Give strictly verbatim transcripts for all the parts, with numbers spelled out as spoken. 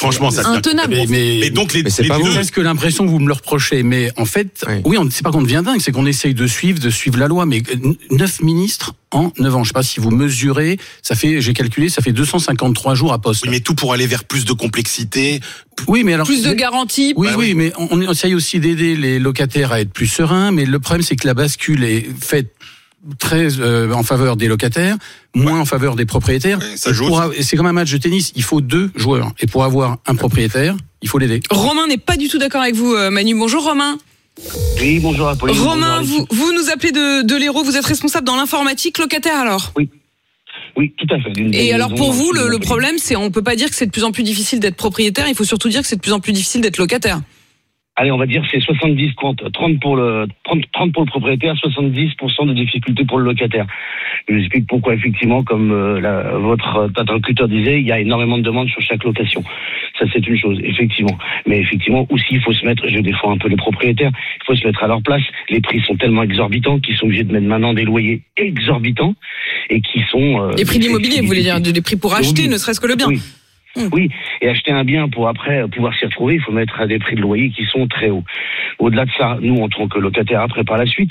franchement, ça intenable. Mais, mais, mais donc les, mais c'est les pas deux... vous. Presque l'impression que vous me le reprochez, mais en fait, oui, oui on, c'est pas qu'on devient dingue, c'est qu'on essaye de suivre, de suivre la loi. Mais neuf ministres en neuf ans, je sais pas si vous mesurez, ça fait, j'ai calculé, ça fait deux cent cinquante-trois jours à poste. Oui, mais tout pour aller vers plus de complexité. Oui, mais alors plus de garanties. Oui, bah, oui, oui, mais on, on essaye aussi d'aider les locataires à être plus sereins. Mais le problème, c'est que la bascule est faite très euh, en faveur des locataires, moins en faveur des propriétaires. Ouais, ça et joue. pour, et c'est comme un match de tennis, il faut deux joueurs. Et pour avoir un propriétaire, il faut l'aider. Romain n'est pas du tout d'accord avec vous, Manu. Bonjour Romain. Oui, bonjour Apolline. Romain, bonjour, vous, vous nous appelez de, de l'Hérault, vous êtes responsable dans l'informatique, locataire alors? Oui. Oui, tout à fait. Une Et alors pour vous, le, le problème, problème, c'est on peut pas dire que c'est de plus en plus difficile d'être propriétaire, il faut surtout dire que c'est de plus en plus difficile d'être locataire. allez, on va dire c'est soixante-dix trente, trente pour le trente, trente pour le propriétaire, soixante-dix pour cent de difficultés pour le locataire. Je vous explique pourquoi effectivement, comme euh, la, votre interlocuteur disait, il y a énormément de demandes sur chaque location. Ça c'est une chose, effectivement. Mais effectivement aussi il faut se mettre, je défends un peu les propriétaires, il faut se mettre à leur place. Les prix sont tellement exorbitants qu'ils sont obligés de mettre maintenant des loyers exorbitants et qui sont euh, les prix de l'immobilier, vous voulez dire des prix pour acheter, ne serait-ce que le bien. Oui. Mmh. Oui, et acheter un bien pour après pouvoir s'y retrouver, il faut mettre à des prix de loyer qui sont très hauts. Au-delà de ça, nous, en tant que locataires, après, par la suite,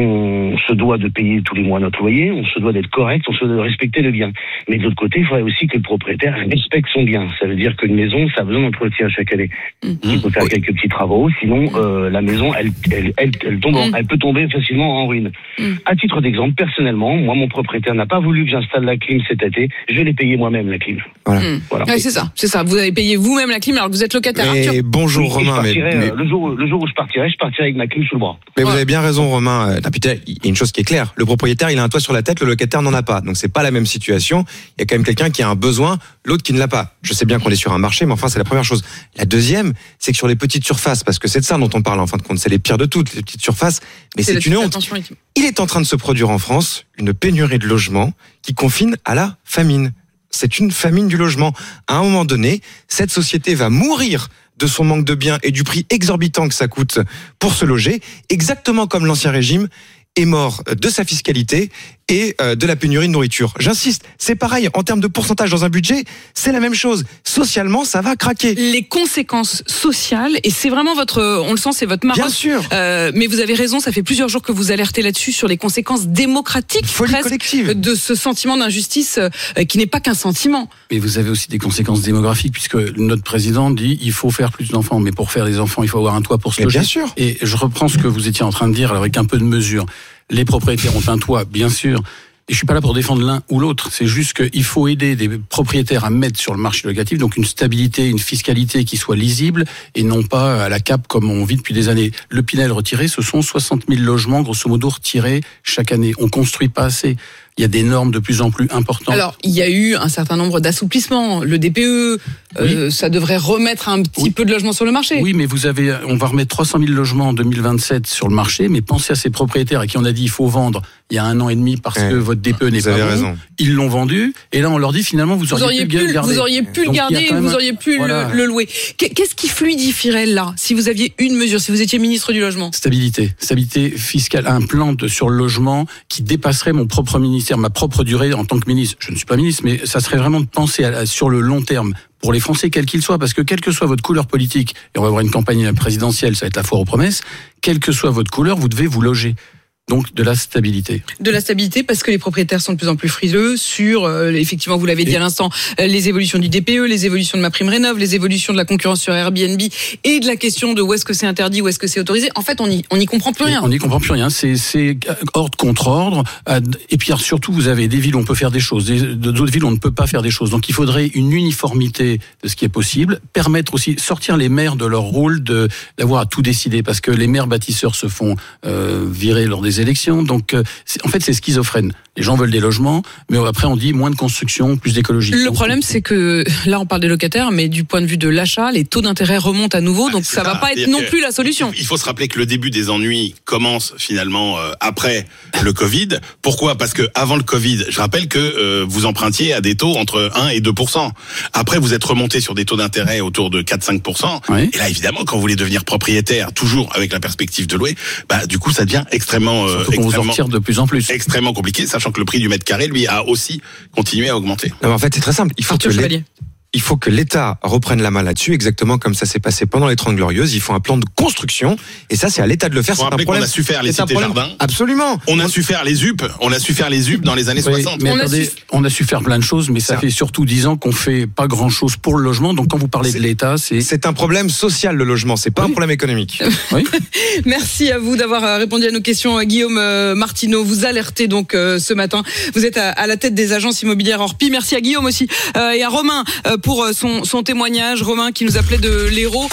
on se doit de payer tous les mois notre loyer, on se doit d'être correct, on se doit de respecter le bien. Mais de l'autre côté, il faudrait aussi que le propriétaire respecte son bien. Ça veut dire qu'une maison, ça a besoin d'entretien chaque année. Mmh. Il faut faire oui. quelques petits travaux, sinon euh, la maison, elle, elle, elle, elle, tombe, mmh. elle peut tomber facilement en ruine. Mmh. À titre d'exemple, personnellement, moi, mon propriétaire n'a pas voulu que j'installe la clim cet été, je l'ai payé moi-même, la clim. Voilà. Mmh. voilà. Ouais, c'est ça, c'est ça. Vous avez payé vous-même la clim alors que vous êtes locataire. Et Arthur. bonjour oui, Romain. Mais, mais... le, jour, le jour où je partirai, je partirai avec ma clim sous le bras. Mais ouais. vous avez bien raison Romain. Il y a une chose qui est claire. Le propriétaire, il a un toit sur la tête, le locataire n'en a pas. Donc c'est pas la même situation. Il y a quand même quelqu'un qui a un besoin, l'autre qui ne l'a pas. Je sais bien qu'on est sur un marché, mais enfin c'est la première chose. La deuxième, c'est que sur les petites surfaces, parce que c'est de ça dont on parle en fin de compte, c'est les pires de toutes, les petites surfaces. Mais c'est, c'est une honte. Il est en train de se produire en France une pénurie de logements qui confine à la famine. C'est une famine du logement. À un moment donné, cette société va mourir de son manque de biens et du prix exorbitant que ça coûte pour se loger, exactement comme l'Ancien Régime est mort de sa fiscalité et de la pénurie de nourriture. J'insiste, c'est pareil, en termes de pourcentage dans un budget, c'est la même chose. Socialement, ça va craquer. Les conséquences sociales, et c'est vraiment votre, on le sent, c'est votre marque. Bien sûr. Euh, mais vous avez raison, ça fait plusieurs jours que vous alertez là-dessus sur les conséquences démocratiques Folie presque collective. de ce sentiment d'injustice euh, qui n'est pas qu'un sentiment. Mais vous avez aussi des conséquences démographiques puisque notre président dit il faut faire plus d'enfants, mais pour faire des enfants, il faut avoir un toit pour se loger. Bien sûr. Et je reprends ce que vous étiez en train de dire alors avec un peu de mesure. Les propriétaires ont un toit, bien sûr. Et je suis pas là pour défendre l'un ou l'autre. C'est juste qu'il faut aider des propriétaires à mettre sur le marché locatif, donc une stabilité, une fiscalité qui soit lisible et non pas à la cape comme on vit depuis des années. Le Pinel retiré, ce sont soixante mille logements, grosso modo, retirés chaque année. On construit pas assez. Il y a des normes de plus en plus importantes. Alors, il y a eu un certain nombre d'assouplissements. Le D P E, oui. euh, ça devrait remettre un petit oui. peu de logements sur le marché. Oui, mais vous avez, on va remettre trois cent mille logements en deux mille vingt-sept sur le marché, mais pensez à ces propriétaires à qui on a dit il faut vendre il y a un an et demi parce ouais. que votre D P E n'est vous pas bon. Raison. Ils l'ont vendu, et là on leur dit finalement vous auriez, vous auriez pu, pu le garder. Vous auriez pu Donc, le garder et vous auriez pu voilà. le, le louer. Qu'est-ce qui fluidifierait là, si vous aviez une mesure, si vous étiez ministre du Logement? Stabilité. Stabilité fiscale, un plan de, sur le logement qui dépasserait mon propre ministère, ma propre durée en tant que ministre. Je ne suis pas ministre, mais ça serait vraiment de penser à, à, sur le long terme pour les Français, quels qu'ils soient, parce que quelle que soit votre couleur politique, et on va avoir une campagne présidentielle, ça va être la foire aux promesses, quelle que soit votre couleur, vous devez vous loger. Donc de la stabilité. De la stabilité parce que les propriétaires sont de plus en plus frileux sur, euh, effectivement, vous l'avez dit et... à l'instant, euh, les évolutions du D P E, les évolutions de MaPrimeRénov', les évolutions de la concurrence sur Airbnb et de la question de où est-ce que c'est interdit, où est-ce que c'est autorisé. En fait, on n'y on y comprend plus rien. Et on n'y comprend plus rien. C'est, c'est ordre contre ordre. Et puis surtout, vous avez des villes où on peut faire des choses, d'autres villes où on ne peut pas faire des choses. Donc il faudrait une uniformité de ce qui est possible, permettre aussi sortir les maires de leur rôle de d'avoir à tout décider, parce que les maires bâtisseurs se font euh, virer lors des élections, donc euh, en fait c'est schizophrène. Les gens veulent des logements, mais après on dit moins de construction, plus d'écologie. Le donc, problème c'est que là on parle des locataires, mais du point de vue de l'achat, les taux d'intérêt remontent à nouveau, donc ça, ça va pas être non plus la solution. Il faut se rappeler que le début des ennuis commence finalement euh, après le Covid. Pourquoi ? Parce que avant le Covid, je rappelle que euh, vous empruntiez à des taux entre un et deux pour cent. Après vous êtes remonté sur des taux d'intérêt autour de quatre à cinq pour cent. Oui. Et là évidemment quand vous voulez devenir propriétaire, toujours avec la perspective de louer, bah du coup ça devient extrêmement euh, Surtout qu'on vous en retire de plus en plus. Extrêmement compliqué, sachant que le prix du mètre carré lui a aussi continué à augmenter. Non, mais en fait c'est très simple. Il faut Arthur que Chevalier. il faut que l'État reprenne la main là-dessus, exactement comme ça s'est passé pendant les Trente Glorieuses. Il faut un plan de construction, et ça, c'est à l'État de le faire. Faut c'est un rappeler problème. qu'on a su faire les c'est un cités problème- jardins. Absolument. On a su faire les U P, on a su faire les U P dans les années Oui, soixante. mais On a attendez, su- on a su faire plein de choses, mais ça, Ça- fait surtout dix ans qu'on fait pas grand chose pour le logement. Donc quand vous parlez de l'État, c'est C'est un problème social, le logement. C'est pas Oui. un problème économique. oui. Merci à vous d'avoir euh, répondu à nos questions. Guillaume euh, Martineau, vous alertez donc euh, ce matin. Vous êtes à, à la tête des agences immobilières Orpi. Merci à Guillaume aussi euh, et à Romain euh, pour euh, son, son témoignage. Romain qui nous appelait de l'Hérault.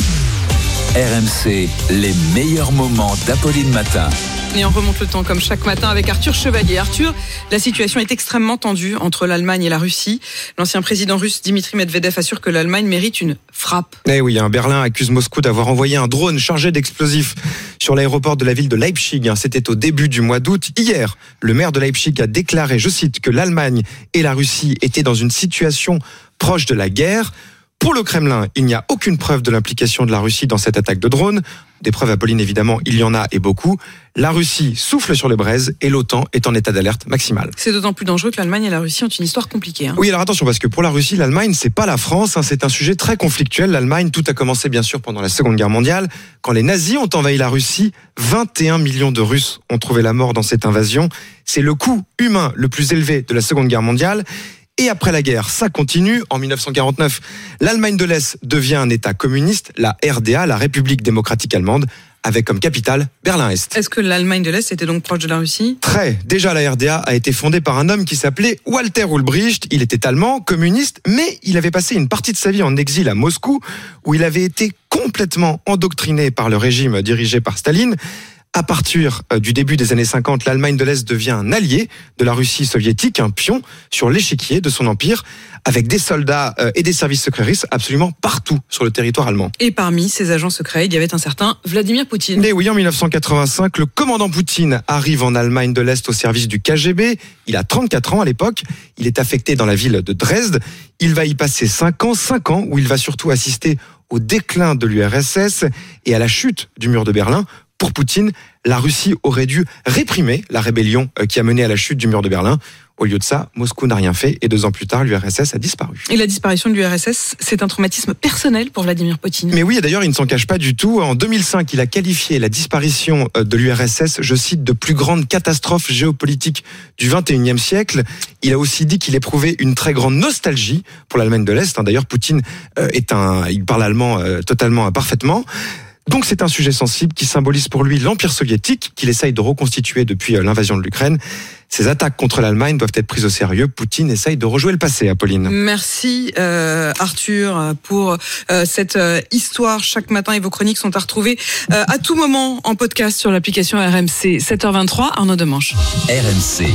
R M C, les meilleurs moments d'Apolline Matin. Et on remonte le temps comme chaque matin avec Arthur Chevalier. Arthur, la situation est extrêmement tendue entre l'Allemagne et la Russie. L'ancien président russe Dimitri Medvedev assure que l'Allemagne mérite une frappe. Eh oui, un Berlin accuse Moscou d'avoir envoyé un drone chargé d'explosifs sur l'aéroport de la ville de Leipzig. C'était au début du mois d'août. Hier, le maire de Leipzig a déclaré, je cite, que l'Allemagne et la Russie étaient dans une situation proche de la guerre. Pour le Kremlin, il n'y a aucune preuve de l'implication de la Russie dans cette attaque de drone. Des preuves, Apolline, évidemment, il y en a et beaucoup. La Russie souffle sur les braises et l'OTAN est en état d'alerte maximale. C'est d'autant plus dangereux que l'Allemagne et la Russie ont une histoire compliquée. Hein. Oui, alors attention, parce que pour la Russie, l'Allemagne, c'est pas la France, hein, c'est un sujet très conflictuel. L'Allemagne, tout a commencé bien sûr pendant la Seconde Guerre mondiale. Quand les nazis ont envahi la Russie, vingt et un millions de Russes ont trouvé la mort dans cette invasion. C'est le coût humain le plus élevé de la Seconde Guerre mondiale. Et après la guerre, ça continue. En dix-neuf cent quarante-neuf, l'Allemagne de l'Est devient un État communiste, la R D A, la République démocratique allemande, avec comme capitale Berlin-Est. Est-ce que l'Allemagne de l'Est était donc proche de la Russie ? Très. Déjà, la R D A a été fondée par un homme qui s'appelait Walter Ulbricht. Il était allemand, communiste, mais il avait passé une partie de sa vie en exil à Moscou, où il avait été complètement endoctriné par le régime dirigé par Staline. À partir du début des années cinquante, l'Allemagne de l'Est devient un allié de la Russie soviétique, un pion sur l'échiquier de son empire, avec des soldats et des services secrets russes absolument partout sur le territoire allemand. Et parmi ces agents secrets, il y avait un certain Vladimir Poutine. Mais oui, en dix-neuf cent quatre-vingt-cinq, le commandant Poutine arrive en Allemagne de l'Est au service du K G B. Il a trente-quatre ans à l'époque. Il est affecté dans la ville de Dresde. Il va y passer cinq ans, cinq ans où il va surtout assister au déclin de l'U R S S et à la chute du mur de Berlin. Pour Poutine, la Russie aurait dû réprimer la rébellion qui a mené à la chute du mur de Berlin. Au lieu de ça, Moscou n'a rien fait et deux ans plus tard, l'U R S S a disparu. Et la disparition de l'U R S S, c'est un traumatisme personnel pour Vladimir Poutine. Mais oui, et d'ailleurs, il ne s'en cache pas du tout. En deux mille cinq, il a qualifié la disparition de l'U R S S, je cite, de plus grande catastrophe géopolitique du vingt et unième siècle. Il a aussi dit qu'il éprouvait une très grande nostalgie pour l'Allemagne de l'Est. D'ailleurs, Poutine est un, il parle allemand totalement parfaitement. Donc c'est un sujet sensible qui symbolise pour lui l'Empire soviétique qu'il essaye de reconstituer depuis l'invasion de l'Ukraine. Ces attaques contre l'Allemagne doivent être prises au sérieux. Poutine essaye de rejouer le passé, Apolline. Merci euh, Arthur pour euh, cette euh, histoire chaque matin et vos chroniques sont à retrouver euh, à tout moment en podcast sur l'application R M C. sept heures vingt-trois, Arnaud Demanche. R M C.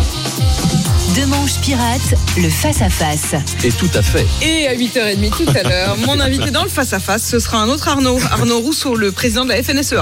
Demanche pirate, le face-à-face. Et tout à fait. Et à huit heures trente tout à l'heure, mon invité dans le face-à-face, ce sera un autre Arnaud, Arnaud Rousseau, le président de la F N S E A.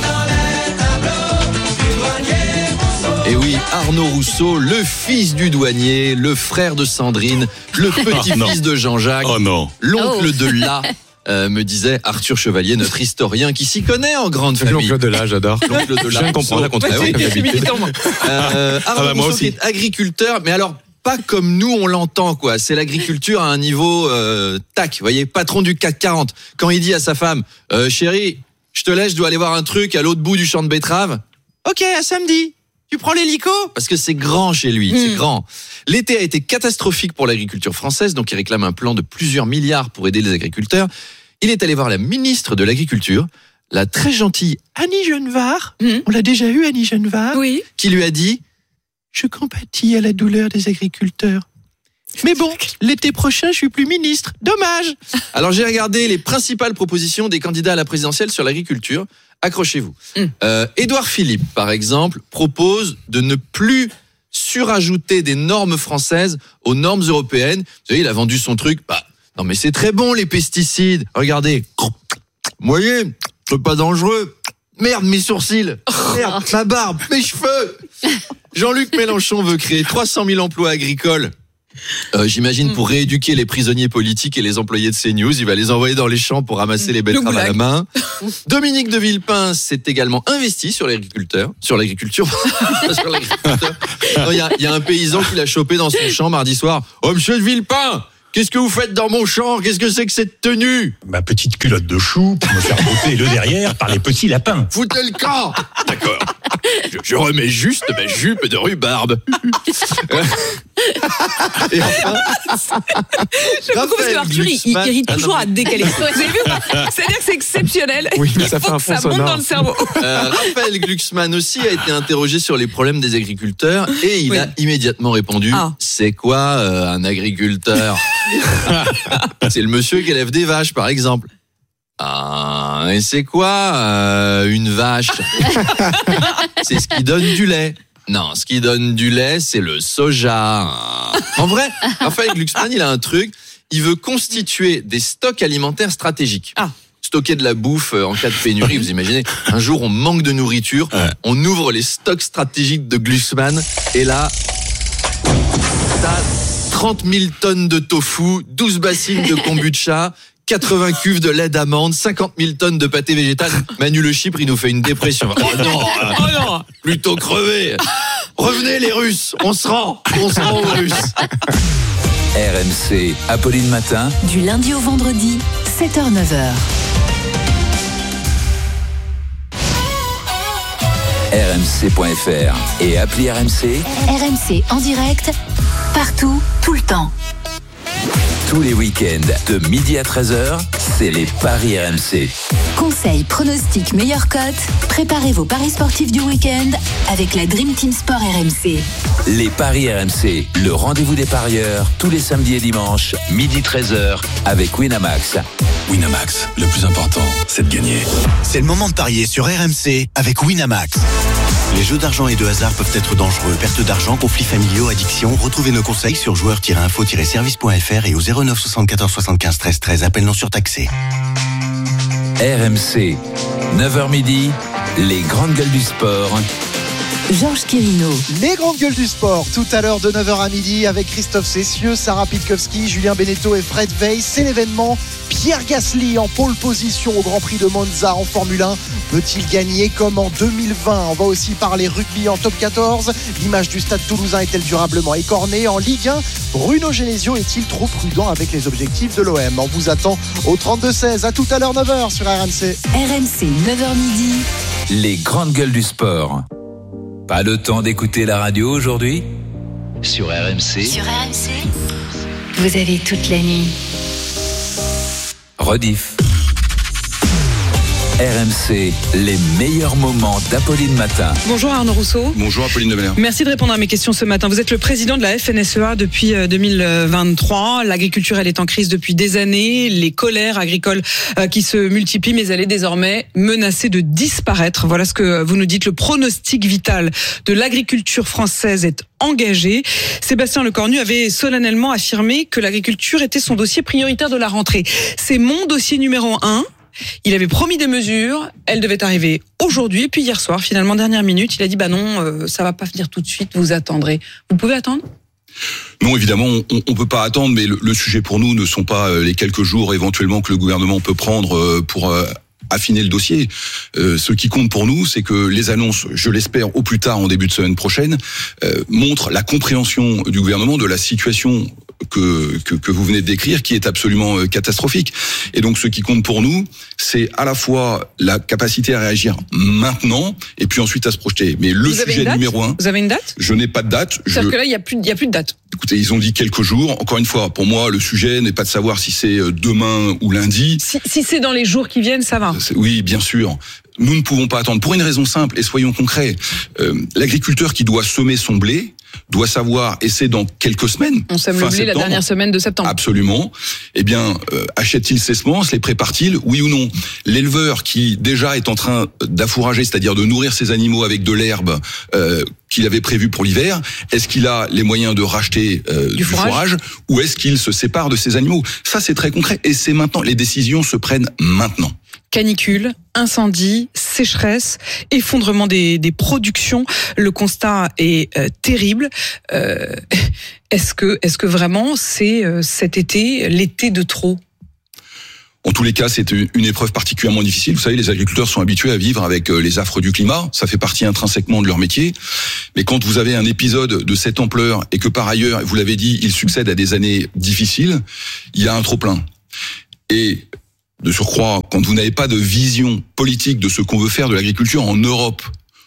Et oui, Arnaud Rousseau, le fils du douanier, le frère de Sandrine, le petit-fils de Jean-Jacques, Oh non. l'oncle de La, euh, me disait Arthur Chevalier, notre historien qui s'y connaît en grande famille. L'oncle de là, j'adore. L'oncle de Je La. viens de comprendre la contraction, Ah oui. comme d'habitude. Euh, Arnaud Ah bah, moi Rousseau qui aussi. est agriculteur, mais alors pas comme nous on l'entend quoi. C'est l'agriculture à un niveau euh, tac, vous voyez, patron du C A C quarante. Quand il dit à sa femme, euh, chérie, je te laisse, je dois aller voir un truc à l'autre bout du champ de betteraves. Ok, à samedi. Tu prends l'hélico ? Parce que c'est grand chez lui, c'est Mm. grand. L'été a été catastrophique pour l'agriculture française, donc il réclame un plan de plusieurs milliards pour aider les agriculteurs. Il est allé voir la ministre de l'Agriculture, la très gentille Annie Genevard. Mm. On l'a déjà eu, Annie Genevard, Oui. qui lui a dit « Je compatis à la douleur des agriculteurs. Mais bon, l'été prochain, je suis plus ministre. Dommage !» Alors j'ai regardé les principales propositions des candidats à la présidentielle sur l'agriculture. Accrochez-vous. Mm. Euh, Édouard Philippe, par exemple, propose de ne plus surajouter des normes françaises aux normes européennes. Vous savez, il a vendu son truc. Bah, non mais c'est très bon les pesticides. Regardez. Vous voyez, c'est pas dangereux. Merde, mes sourcils. Merde, ma barbe, mes cheveux. Jean-Luc Mélenchon veut créer trois cent mille emplois agricoles. Euh, j'imagine pour rééduquer les prisonniers politiques et les employés de CNews. Il va les envoyer dans les champs pour ramasser les betteraves à la goulag. main. Dominique de Villepin s'est également investi sur l'agriculteur, sur l'agriculture. sur l'agriculteur. Non, Il y, a, il y a un paysan qui l'a chopé dans son champ mardi soir. Oh, monsieur de Villepin, Qu'est-ce que vous faites dans mon champ? Qu'est-ce que c'est que cette tenue? Ma petite culotte de chou pour me faire botter le derrière par les petits lapins. Foutez le camp. D'accord. Je, je remets juste ma jupe de rhubarbe. Et enfin, je trouve que Arthur, il, il irrite toujours à décaler. Vous avez vu? C'est-à-dire que c'est exceptionnel. Oui, mais il ça faut fait un que ça fond monte sonore. dans le cerveau. Euh, Raphaël Glucksmann aussi a été interrogé sur les problèmes des agriculteurs et il Oui. a immédiatement répondu Ah. c'est quoi euh, un agriculteur? C'est le monsieur qui élève des vaches par exemple. Ah, et c'est quoi euh, une vache? C'est ce qui donne du lait. Non, ce qui donne du lait, c'est le soja. En vrai, Raphaël Glucksmann, il a un truc, il veut constituer des stocks alimentaires stratégiques. Ah. Stocker de la bouffe en cas de pénurie, vous imaginez, un jour on manque de nourriture, Ouais. on ouvre les stocks stratégiques de Glucksmann et là, t'as trente mille tonnes de tofu, douze bassines de kombucha, quatre-vingts cuves de lait d'amande, cinquante mille tonnes de pâté végétal. Manu Le Chypre, il nous fait une dépression. Oh non, Oh non. plutôt crevé. Revenez les Russes, on se rend, on se rend aux Russes. R M C, Apolline Matin. Du lundi au vendredi, sept heures neuf heures. R M C point F R et appli R M C R M C en direct, partout, tout le temps. tous les week-ends de midi à treize heures, c'est les paris R M C. Conseils, pronostics, meilleures cotes. Préparez vos paris sportifs du week-end avec la Dream Team Sport R M C. Les paris R M C, le rendez-vous des parieurs, tous les samedis et dimanches, midi treize heures, avec Winamax. Winamax, le plus important, c'est de gagner. C'est le moment de parier sur R M C avec Winamax. Les jeux d'argent et de hasard peuvent être dangereux. Perte d'argent, conflits familiaux, addiction. Retrouvez nos conseils sur joueurs tiret info tiret service point F R et au zéro neuf soixante-quatorze soixante-quinze treize treize. Appel non surtaxé. R M C, neuf heures midi, les grandes gueules du sport. Georges Quirino. Les grandes gueules du sport, tout à l'heure de neuf heures à midi avec Christophe Cessieux, Sarah Pitkowski, Julien Beneteau et Fred Weiss. C'est l'événement. Pierre Gasly en pole position au Grand Prix de Monza en Formule un. Peut-il gagner comme en deux mille vingt? On va aussi parler rugby en top quatorze. L'image du stade toulousain est-elle durablement écornée? En Ligue un, Bruno Genesio est-il trop prudent avec les objectifs de l'O M? On vous attend au trente-deux seize. À tout à l'heure neuf heures sur R M C. R M C, neuf heures midi. Les grandes gueules du sport. Pas le temps d'écouter la radio aujourd'hui? Sur R M C. Sur R M C, vous avez toute la nuit. Rediff. R M C, les meilleurs moments d'Apolline Matin. Bonjour Arnaud Rousseau. Bonjour Apolline de Valère. Merci de répondre à mes questions ce matin. Vous êtes le président de la F N S E A depuis deux mille vingt-trois. L'agriculture, elle est en crise depuis des années. Les colères agricoles qui se multiplient, mais elle est désormais menacée de disparaître. Voilà ce que vous nous dites. Le pronostic vital de l'agriculture française est engagé. Sébastien Lecornu avait solennellement affirmé que l'agriculture était son dossier prioritaire de la rentrée. C'est mon dossier numéro un. Il avait promis des mesures, elles devaient arriver aujourd'hui, et puis hier soir, finalement, dernière minute, il a dit bah non, euh, ça va pas venir tout de suite, vous attendrez. Vous pouvez attendre ? Non, évidemment, on ne peut pas attendre, mais le, le sujet pour nous ne sont pas les quelques jours éventuellement que le gouvernement peut prendre pour euh, affiner le dossier. Euh, ce qui compte pour nous, c'est que les annonces, je l'espère, au plus tard en début de semaine prochaine, euh, montrent la compréhension du gouvernement de la situation que, que, que vous venez de décrire, qui est absolument euh, catastrophique. Et donc, ce qui compte pour nous, c'est à la fois la capacité à réagir maintenant, et puis ensuite à se projeter. Mais le vous avez sujet une date numéro un... Vous avez une date ? Je n'ai pas de date. C'est-à-dire je... que là, il n'y a, plus, il y a plus de date. Écoutez, ils ont dit quelques jours. Encore une fois, pour moi, le sujet n'est pas de savoir si c'est demain ou lundi. Si, si c'est dans les jours qui viennent, ça va. Oui, bien sûr. Nous ne pouvons pas attendre. Pour une raison simple, et soyons concrets, euh, l'agriculteur qui doit semer son blé doit savoir, et c'est dans quelques semaines. On sème le blé la dernière semaine de septembre. Absolument. Eh bien, euh, achète-t-il ses semences, les prépare-t-il, oui ou non? L'éleveur qui déjà est en train d'affourager, c'est-à-dire de nourrir ses animaux avec de l'herbe euh, qu'il avait prévu pour l'hiver, est-ce qu'il a les moyens de racheter euh, du, du fourrage, fourrage ou est-ce qu'il se sépare de ses animaux? Ça, c'est très concret et c'est maintenant. Les décisions se prennent maintenant. Canicule, incendie, sécheresse, effondrement des, des productions. Le constat est euh, terrible. Euh, est-ce que, est-ce que vraiment c'est euh, cet été l'été de trop? En tous les cas, c'est une épreuve particulièrement difficile. Vous savez, les agriculteurs sont habitués à vivre avec les affres du climat. Ça fait partie intrinsèquement de leur métier. Mais quand vous avez un épisode de cette ampleur et que par ailleurs, vous l'avez dit, il succède à des années difficiles, il y a un trop-plein. Et de surcroît, quand vous n'avez pas de vision politique de ce qu'on veut faire de l'agriculture en Europe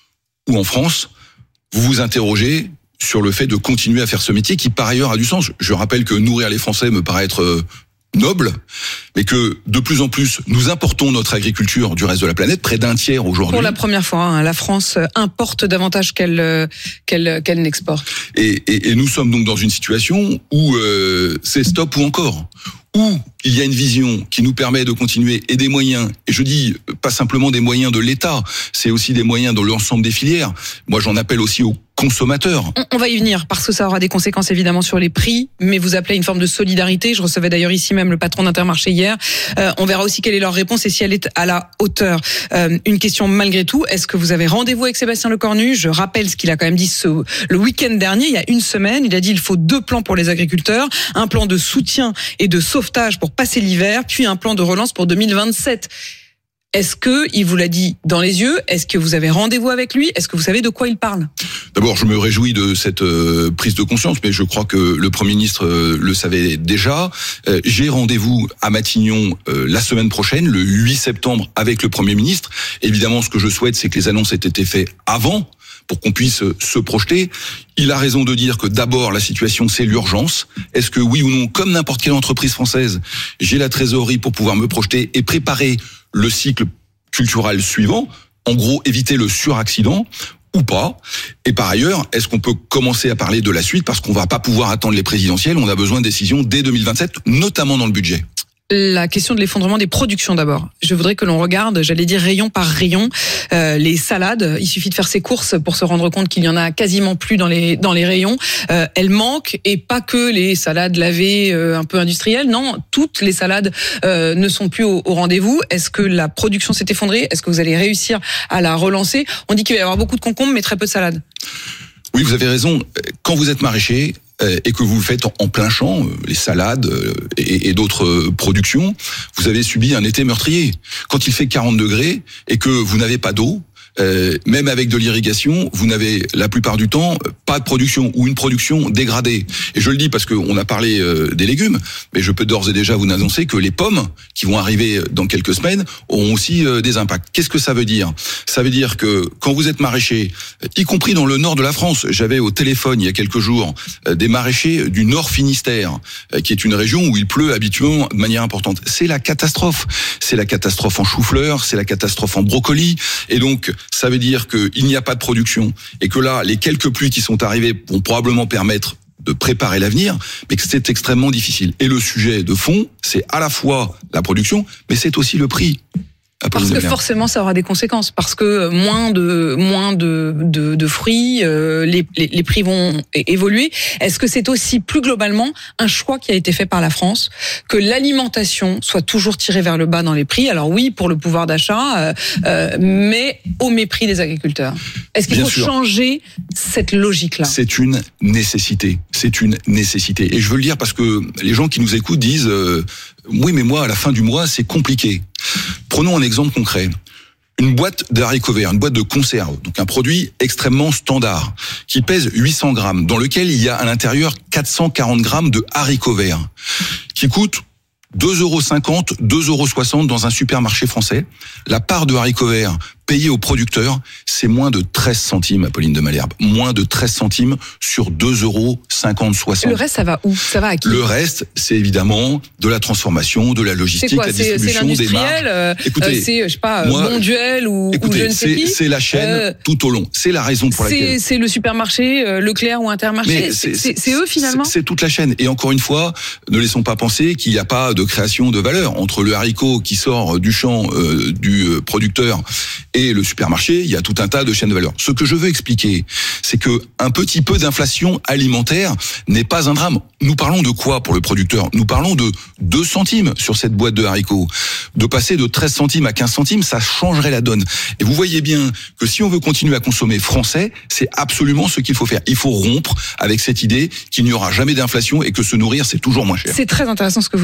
ou en France, vous vous interrogez sur le fait de continuer à faire ce métier qui par ailleurs a du sens. Je rappelle que nourrir les Français me paraît être noble, mais que de plus en plus nous importons notre agriculture du reste de la planète, près d'un tiers aujourd'hui. Pour la première fois, hein, la France importe davantage qu'elle qu'elle qu'elle n'exporte. Et, et, et nous sommes donc dans une situation où euh, c'est stop ou encore, où il y a une vision qui nous permet de continuer et des moyens, et je dis pas simplement des moyens de l'État, c'est aussi des moyens de l'ensemble des filières. Moi j'en appelle aussi aux consommateurs. On va y venir parce que ça aura des conséquences évidemment sur les prix, mais vous appelez une forme de solidarité. Je recevais d'ailleurs ici même le patron d'Intermarché hier. Euh, on verra aussi quelle est leur réponse et si elle est à la hauteur. Euh, une question malgré tout, est-ce que vous avez rendez-vous avec Sébastien Lecornu? Je rappelle ce qu'il a quand même dit ce, le week-end dernier, il y a une semaine. Il a dit il faut deux plans pour les agriculteurs, un plan de soutien et de sauvetage pour passer l'hiver, puis un plan de relance pour deux mille vingt-sept. Est-ce que il vous l'a dit dans les yeux? Est-ce que vous avez rendez-vous avec lui? Est-ce que vous savez de quoi il parle? D'abord, je me réjouis de cette euh, prise de conscience, mais je crois que le Premier ministre euh, le savait déjà. Euh, j'ai rendez-vous à Matignon euh, la semaine prochaine, le huit septembre, avec le Premier ministre. Évidemment, ce que je souhaite, c'est que les annonces aient été faites avant, pour qu'on puisse se projeter. Il a raison de dire que d'abord, la situation, c'est l'urgence. Est-ce que oui ou non, comme n'importe quelle entreprise française, j'ai la trésorerie pour pouvoir me projeter et préparer le cycle culturel suivant, en gros, éviter le suraccident ou pas. Et par ailleurs, est-ce qu'on peut commencer à parler de la suite parce qu'on va pas pouvoir attendre les présidentielles, on a besoin de décisions dès deux mille vingt-sept, notamment dans le budget. La question de l'effondrement des productions d'abord. Je voudrais que l'on regarde, j'allais dire rayon par rayon, euh, les salades. Il suffit de faire ses courses pour se rendre compte qu'il y en a quasiment plus dans les dans les rayons. Euh, elles manquent et pas que les salades lavées euh, un peu industrielles. Non, toutes les salades euh, ne sont plus au, au rendez-vous. Est-ce que la production s'est effondrée? Est-ce que vous allez réussir à la relancer? On dit qu'il va y avoir beaucoup de concombres, mais très peu de salades. Oui, vous avez raison. Quand vous êtes maraîcher et que vous le faites en plein champ, les salades et, et d'autres productions, vous avez subi un été meurtrier. Quand il fait quarante degrés et que vous n'avez pas d'eau, euh, même avec de l'irrigation, vous n'avez la plupart du temps pas de production ou une production dégradée. Et je le dis parce qu'on a parlé euh, des légumes, mais je peux d'ores et déjà vous annoncer que les pommes qui vont arriver dans quelques semaines auront aussi euh, des impacts. Qu'est-ce que ça veut dire? Ça veut dire que quand vous êtes maraîcher, y compris dans le nord de la France, j'avais au téléphone il y a quelques jours euh, des maraîchers du Nord Finistère, euh, qui est une région où il pleut habituellement de manière importante. C'est la catastrophe. C'est la catastrophe en chou-fleur, c'est la catastrophe en brocoli. Et donc, ça veut dire qu'il n'y a pas de production et que là, les quelques pluies qui sont arrivées vont probablement permettre de préparer l'avenir, mais que c'est extrêmement difficile. Et le sujet de fond, c'est à la fois la production, mais c'est aussi le prix. Parce que forcément, ça aura des conséquences. Parce que moins de moins de de, de fruits, euh, les, les les prix vont évoluer. Est-ce que c'est aussi plus globalement un choix qui a été fait par la France que l'alimentation soit toujours tirée vers le bas dans les prix? Alors oui, pour le pouvoir d'achat, euh, euh, mais au mépris des agriculteurs. Est-ce qu'il Bien faut sûr. changer cette logique-là? C'est une nécessité. C'est une nécessité. Et je veux le dire parce que les gens qui nous écoutent disent euh, oui, mais moi, à la fin du mois, c'est compliqué. Prenons un exemple concret. Une boîte d'haricots verts, une boîte de conserve, donc un produit extrêmement standard, qui pèse huit cents grammes, dans lequel il y a à l'intérieur quatre cent quarante grammes de haricots verts, qui coûte deux euros cinquante, deux euros soixante dans un supermarché français. La part de haricots verts payée aux producteurs, c'est moins de treize centimes, Apolline de Malherbe. Moins de treize centimes sur deux euros cinquante, soixante. Le reste, ça va où? Ça va à qui? Le reste, c'est évidemment de la transformation, de la logistique, quoi, la distribution, c'est des marques. Euh, Écoutez, c'est, je sais pas, moi, Monduel ou, écoutez, ou je ne sais qui. C'est la chaîne euh, tout au long. C'est la raison pour laquelle. C'est le supermarché, euh, Leclerc ou Intermarché. C'est eux finalement. C'est toute la chaîne. Et encore une fois, ne laissons pas penser qu'il n'y a pas de création de valeur entre le haricot qui sort du champ euh, du producteur et le supermarché. Il y a tout un tas de chaînes de valeur. Ce que je veux expliquer, c'est que un petit peu d'inflation alimentaire n'est pas un drame. Nous parlons de quoi pour le producteur? Nous parlons de deux centimes sur cette boîte de haricots. De passer de treize centimes à quinze centimes, ça changerait la donne. Et vous voyez bien que si on veut continuer à consommer français, c'est absolument ce qu'il faut faire. Il faut rompre avec cette idée qu'il n'y aura jamais d'inflation et que se nourrir, c'est toujours moins cher. C'est très intéressant ce que vous nous dites,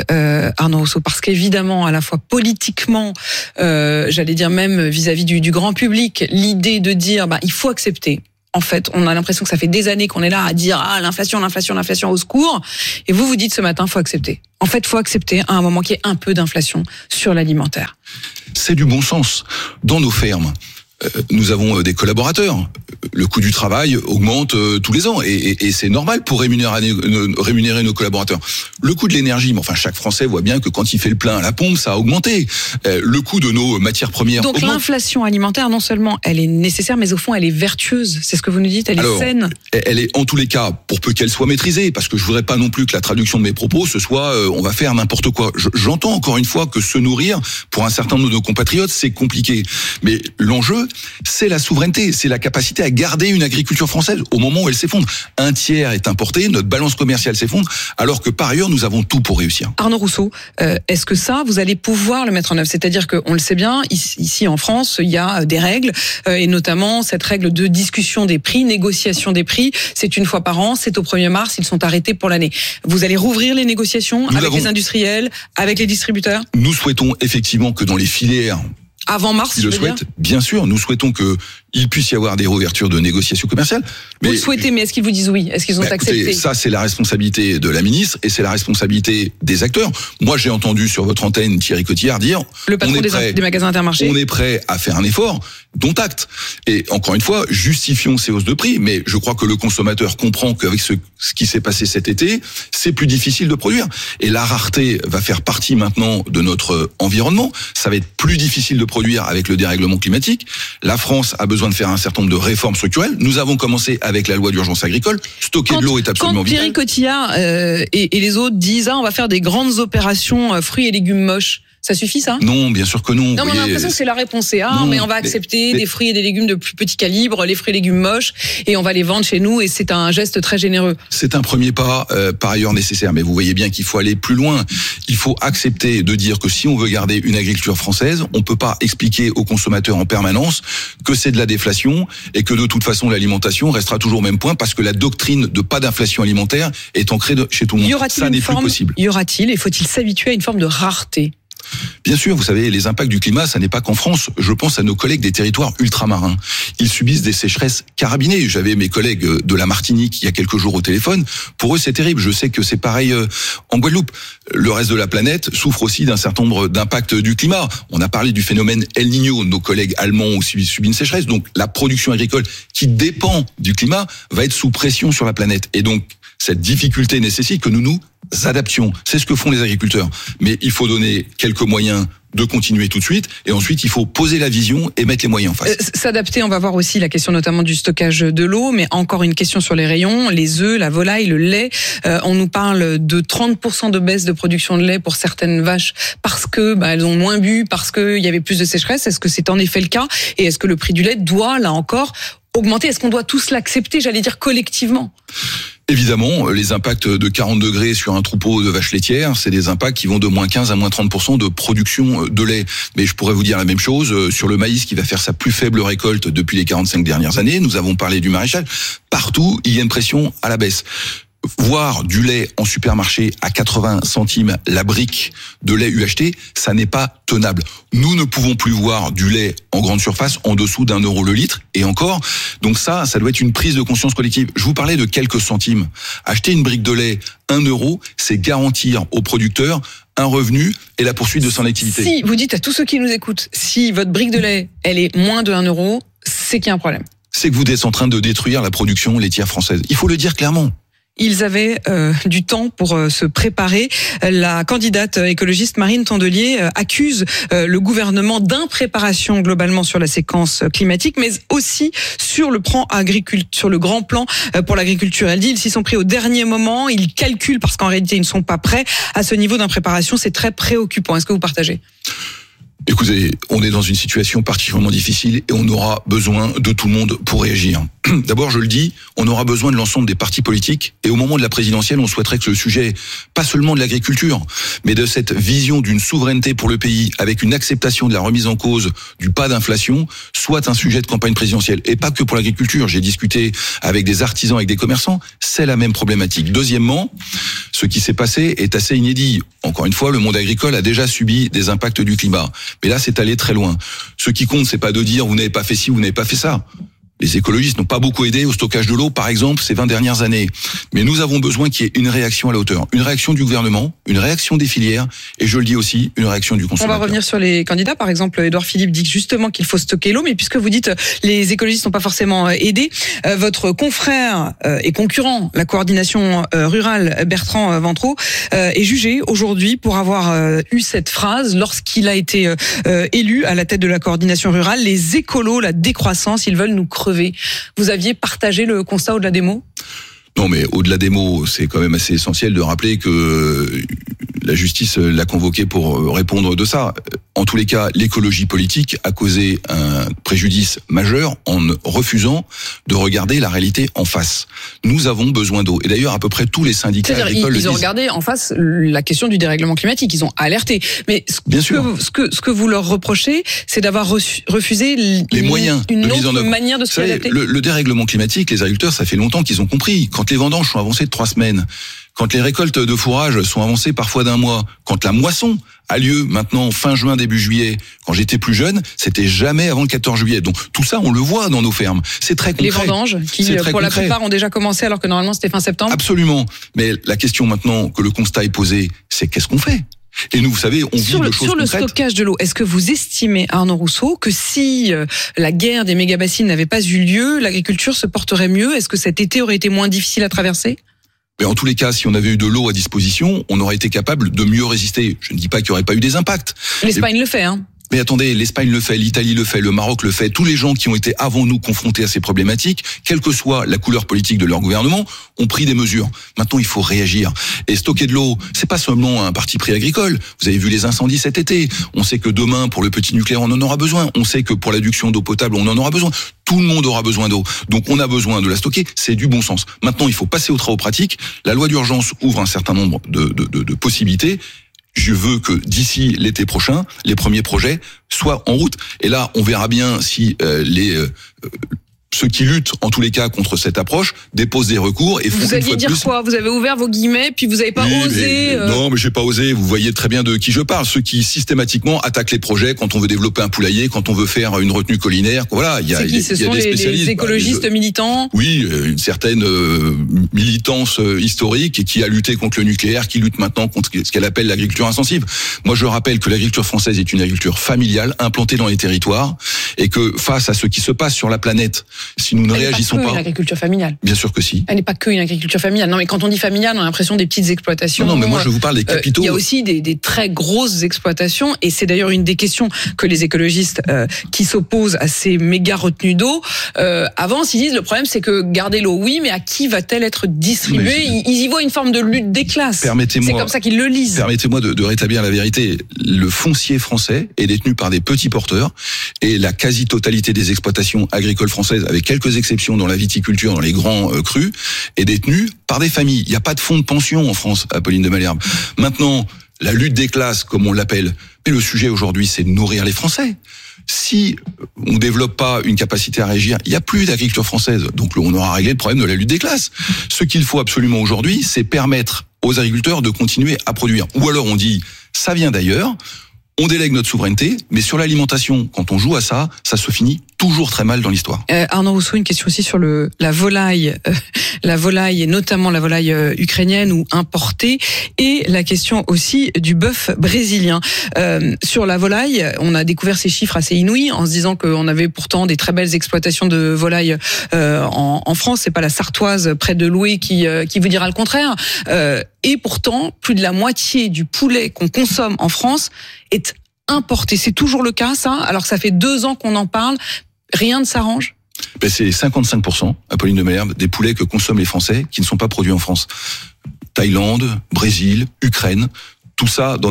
euh, Arnaud Rousseau, parce qu'évidemment, à la fois politiquement, euh, j'allais dire même vis-à-vis du, du grand public, l'idée de dire, bah, il faut accepter. En fait, on a l'impression que ça fait des années qu'on est là à dire ah l'inflation, l'inflation, l'inflation au secours. Et vous vous dites ce matin, faut accepter. En fait, faut accepter à un moment qu'il y ait un peu d'inflation sur l'alimentaire. C'est du bon sens. Dans nos fermes, nous avons des collaborateurs. Le coût du travail augmente tous les ans et, et, et c'est normal pour rémunérer, rémunérer nos collaborateurs. Le coût de l'énergie, mais enfin chaque Français voit bien que quand il fait le plein à la pompe, ça a augmenté. Le coût de nos matières premières Donc augmente. L'inflation alimentaire, non seulement elle est nécessaire, mais au fond elle est vertueuse. C'est ce que vous nous dites, elle Alors, est saine. Elle est en tous les cas, pour peu qu'elle soit maîtrisée, parce que je voudrais pas non plus que la traduction de mes propos ce soit euh, on va faire n'importe quoi. Je, j'entends encore une fois que se nourrir pour un certain nombre de nos compatriotes c'est compliqué, mais l'enjeu c'est la souveraineté, c'est la capacité à garder une agriculture française au moment où elle s'effondre. Un tiers est importé, notre balance commerciale s'effondre, alors que par ailleurs, nous avons tout pour réussir. Arnaud Rousseau, euh, est-ce que ça, vous allez pouvoir le mettre en œuvre ? C'est-à-dire qu'on le sait bien, ici, ici en France, il y a des règles, euh, et notamment cette règle de discussion des prix, négociation des prix, c'est une fois par an, c'est au premier mars, ils sont arrêtés pour l'année. Vous allez rouvrir les négociations nous avec avons... les industriels, avec les distributeurs ? Nous souhaitons effectivement que dans les filières avant mars, qui le souhaitent, bien sûr, nous souhaitons que il puisse y avoir des réouvertures de négociations commerciales. Mais vous le souhaitez, mais est-ce qu'ils vous disent oui ? Est-ce qu'ils ont bah, accepté ? écoutez, ça, c'est la responsabilité de la ministre et c'est la responsabilité des acteurs. Moi, j'ai entendu sur votre antenne Thierry Cotillard dire le patron on est des, prêt, des magasins Intermarché. On est prêt à faire un effort, dont acte. Et encore une fois, justifions ces hausses de prix, mais je crois que le consommateur comprend qu'avec ce, ce qui s'est passé cet été, c'est plus difficile de produire. Et la rareté va faire partie maintenant de notre environnement. Ça va être plus difficile de produire avec le dérèglement climatique. La France a besoin de faire un certain nombre de réformes structurelles. Nous avons commencé avec la loi d'urgence agricole. Stocker quand, de l'eau est absolument vital. Quand Thierry Cotillard euh, et, et les autres disent ah on va faire des grandes opérations euh, fruits et légumes moches. Ça suffit, ça ? Non, bien sûr que non. Non, mais on a l'impression que c'est la réponse. C'est, ah, non, mais on va accepter mais, des fruits et des légumes de plus petit calibre, les fruits et légumes moches, et on va les vendre chez nous, et c'est un geste très généreux. C'est un premier pas, euh, par ailleurs nécessaire, mais vous voyez bien qu'il faut aller plus loin. Il faut accepter de dire que si on veut garder une agriculture française, on peut pas expliquer aux consommateurs en permanence que c'est de la déflation, et que de toute façon l'alimentation restera toujours au même point, parce que la doctrine de pas d'inflation alimentaire est ancrée de, chez tout le monde. Y aura-t-il Ça une n'est forme, plus possible. Y aura-t-il, et faut-il s'habituer à une forme de rareté ? Bien sûr, vous savez, les impacts du climat, ça n'est pas qu'en France. Je pense à nos collègues des territoires ultramarins. Ils subissent des sécheresses carabinées. J'avais mes collègues de la Martinique il y a quelques jours au téléphone. Pour eux, c'est terrible. Je sais que c'est pareil en Guadeloupe. Le reste de la planète souffre aussi d'un certain nombre d'impacts du climat. On a parlé du phénomène El Niño. Nos collègues allemands ont subi une sécheresse. Donc, la production agricole qui dépend du climat va être sous pression sur la planète. Et donc, cette difficulté nécessite que nous nous adaptions. C'est ce que font les agriculteurs. Mais il faut donner quelques moyens de continuer tout de suite. Et ensuite, il faut poser la vision et mettre les moyens en face. Euh, s'adapter, on va voir aussi la question notamment du stockage de l'eau, mais encore une question sur les rayons, les œufs, la volaille, le lait. Euh, on nous parle de trente pour cent de baisse de production de lait pour certaines vaches parce que bah, elles ont moins bu, parce qu'il y avait plus de sécheresse. Est-ce que c'est en effet le cas ? Et est-ce que le prix du lait doit, là encore, augmenter ? Est-ce qu'on doit tous l'accepter, j'allais dire collectivement ? Évidemment, les impacts de quarante degrés sur un troupeau de vaches laitières, c'est des impacts qui vont de moins quinze à moins trente pour cent de production de lait. Mais je pourrais vous dire la même chose sur le maïs qui va faire sa plus faible récolte depuis les quarante-cinq dernières années. Nous avons parlé du maraîchage. Partout, il y a une pression à la baisse. Voir du lait en supermarché à quatre-vingts centimes la brique de lait U H T, ça n'est pas tenable. Nous ne pouvons plus voir du lait en grande surface en dessous d'un euro le litre, et encore. Donc ça, ça doit être une prise de conscience collective. Je vous parlais de quelques centimes. Acheter une brique de lait un euro, c'est garantir aux producteurs un revenu et la poursuite de son activité. Si vous dites à tous ceux qui nous écoutent, si votre brique de lait, elle est moins de un euro, c'est qu'il y a un problème. C'est que vous êtes en train de détruire la production laitière française. Il faut le dire clairement. Ils avaient euh, du temps pour euh, se préparer. La candidate écologiste Marine Tondelier euh, accuse euh, le gouvernement d'impréparation globalement sur la séquence climatique, mais aussi sur le plan agricule, sur le grand plan euh, pour l'agriculture. Elle dit ils s'y sont pris au dernier moment, ils calculent parce qu'en réalité ils ne sont pas prêts. À ce niveau d'impréparation, c'est très préoccupant. Est-ce que vous partagez ? Écoutez, on est dans une situation particulièrement difficile et on aura besoin de tout le monde pour réagir. D'abord, je le dis, on aura besoin de l'ensemble des partis politiques et au moment de la présidentielle, on souhaiterait que le sujet, pas seulement de l'agriculture, mais de cette vision d'une souveraineté pour le pays avec une acceptation de la remise en cause du pas d'inflation, soit un sujet de campagne présidentielle. Et pas que pour l'agriculture. J'ai discuté avec des artisans, avec des commerçants, c'est la même problématique. Deuxièmement, ce qui s'est passé est assez inédit. Encore une fois, le monde agricole a déjà subi des impacts du climat. Mais là, c'est allé très loin. Ce qui compte, c'est pas de dire vous n'avez pas fait ci, vous n'avez pas fait ça. Les écologistes n'ont pas beaucoup aidé au stockage de l'eau, par exemple, ces vingt dernières années. Mais nous avons besoin qu'il y ait une réaction à la hauteur. Une réaction du gouvernement, une réaction des filières, et je le dis aussi, une réaction du consommateur. On va revenir sur les candidats. Par exemple, Édouard Philippe dit justement qu'il faut stocker l'eau, mais puisque vous dites les écologistes n'ont pas forcément aidé, votre confrère et concurrent, la coordination rurale, Bertrand Ventreau, est jugé aujourd'hui pour avoir eu cette phrase lorsqu'il a été élu à la tête de la coordination rurale. Les écolos, la décroissance, ils veulent nous crever. Vous aviez partagé le constat au-delà des mots ? Non, mais au-delà des mots, c'est quand même assez essentiel de rappeler que la justice l'a convoqué pour répondre de ça. En tous les cas, l'écologie politique a causé un préjudice majeur en refusant de regarder la réalité en face. Nous avons besoin d'eau. Et d'ailleurs, à peu près tous les syndicats C'est-à-dire, agricoles ils, ils ont disent. regardé en face la question du dérèglement climatique. Ils ont alerté. Mais ce, Bien ce, sûr. que, ce, que, ce que vous leur reprochez, c'est d'avoir reçu, refusé Les une, moyens une de autre mise en œuvre. manière de Vous s'y savez, adapter. le, le dérèglement climatique, les agriculteurs, ça fait longtemps qu'ils ont compris. Quand les vendanges sont avancées de trois semaines, quand les récoltes de fourrage sont avancées parfois d'un mois, quand la moisson a lieu maintenant fin juin, début juillet, quand j'étais plus jeune, c'était jamais avant le quatorze juillet. Donc tout ça, on le voit dans nos fermes. C'est très concret. Les vendanges, qui C'est très pour la concret. plupart ont déjà commencé alors que normalement c'était fin septembre. Absolument. Mais la question maintenant que le constat est posé, c'est qu'est-ce qu'on fait ? Et nous, vous savez, on Sur vit le, de choses sur le concrètes. stockage de l'eau, est-ce que vous estimez, Arnaud Rousseau, que si euh, la guerre des méga-bassines n'avait pas eu lieu, l'agriculture se porterait mieux ? Est-ce que cet été aurait été moins difficile à traverser ? Mais en tous les cas, si on avait eu de l'eau à disposition, on aurait été capable de mieux résister. Je ne dis pas qu'il n'y aurait pas eu des impacts. L'Espagne le fait, hein. Mais attendez, l'Espagne le fait, l'Italie le fait, le Maroc le fait. Tous les gens qui ont été avant nous confrontés à ces problématiques, quelle que soit la couleur politique de leur gouvernement, ont pris des mesures. Maintenant, il faut réagir. Et stocker de l'eau, c'est pas seulement un parti pris agricole. Vous avez vu les incendies cet été. On sait que demain, pour le petit nucléaire, on en aura besoin. On sait que pour l'adduction d'eau potable, on en aura besoin. Tout le monde aura besoin d'eau. Donc, on a besoin de la stocker. C'est du bon sens. Maintenant, il faut passer aux travaux pratiques. La loi d'urgence ouvre un certain nombre de, de, de, de possibilités. Je veux que d'ici l'été prochain, les premiers projets soient en route. Et là, on verra bien si euh, les euh, ceux qui luttent, en tous les cas, contre cette approche, déposent des recours et font Vous une alliez fois de dire plus. quoi ? Vous avez ouvert vos guillemets, puis vous n'avez pas Oui, osé. mais- euh, Non, mais j'ai pas osé. Vous voyez très bien de qui je parle. Ceux qui systématiquement attaquent les projets quand on veut développer un poulailler, quand on veut faire une retenue collinaire. Voilà, il y a, C'est il y a- qui ? Ce il y a sont des les, spécialistes. les écologistes Bah, les- militants. Oui, euh, une certaine euh, militance euh, historique et qui a lutté contre le nucléaire, qui lutte maintenant contre ce qu'elle appelle l'agriculture intensive. Moi, je rappelle que l'agriculture française est une agriculture familiale, implantée dans les territoires, et que face à ce qui se passe sur la planète, si nous ne Elle n'est réagissons pas que pas, une agriculture familiale. bien sûr que si. Elle n'est pas que une agriculture familiale. Non, mais quand on dit familiale, on a l'impression des petites exploitations. Non, non, mais moi je vous parle des Euh, capitaux. Il y a aussi des, des très grosses exploitations, et c'est d'ailleurs une des questions que les écologistes euh, qui s'opposent à ces méga retenues d'eau euh, avancent. Ils disent le problème, c'est que garder l'eau, oui, mais à qui va-t-elle être distribuée ? Mais je- Ils, ils y voient une forme de lutte des classes. Permettez-moi- C'est comme ça qu'ils le lisent. Permettez-moi de, de rétablir la vérité. Le foncier français est détenu par des petits porteurs et la quasi-totalité des exploitations agricoles françaises, avec quelques exceptions dans la viticulture, dans les grands euh, crus, est détenue par des familles. Il n'y a pas de fonds de pension en France, Apolline de Malherbe. Maintenant, la lutte des classes, comme on l'appelle, mais le sujet aujourd'hui, c'est de nourrir les Français. Si on développe pas une capacité à réagir, il n'y a plus d'agriculture française. Donc on aura réglé le problème de la lutte des classes. Ce qu'il faut absolument aujourd'hui, c'est permettre aux agriculteurs de continuer à produire. Ou alors on dit, ça vient d'ailleurs, on délègue notre souveraineté, mais sur l'alimentation, quand on joue à ça, ça se finit toujours très mal dans l'histoire. Euh, Arnaud Rousseau, une question aussi sur le la volaille, euh, la volaille et notamment la volaille euh, ukrainienne ou importée, et la question aussi du bœuf brésilien. Euh, sur la volaille, on a découvert ces chiffres assez inouïs en se disant qu'on avait pourtant des très belles exploitations de volailles euh, en, en France. C'est pas la Sartoise près de Loué qui euh, qui vous dira le contraire. Euh, et pourtant, plus de la moitié du poulet qu'on consomme en France est importé. C'est toujours le cas, ça, alors que ça fait deux ans qu'on en parle. Rien ne s'arrange. Ben c'est cinquante-cinq pour cent, Apolline de Malherbe, des poulets que consomment les Français qui ne sont pas produits en France. Thaïlande, Brésil, Ukraine, tout ça dans des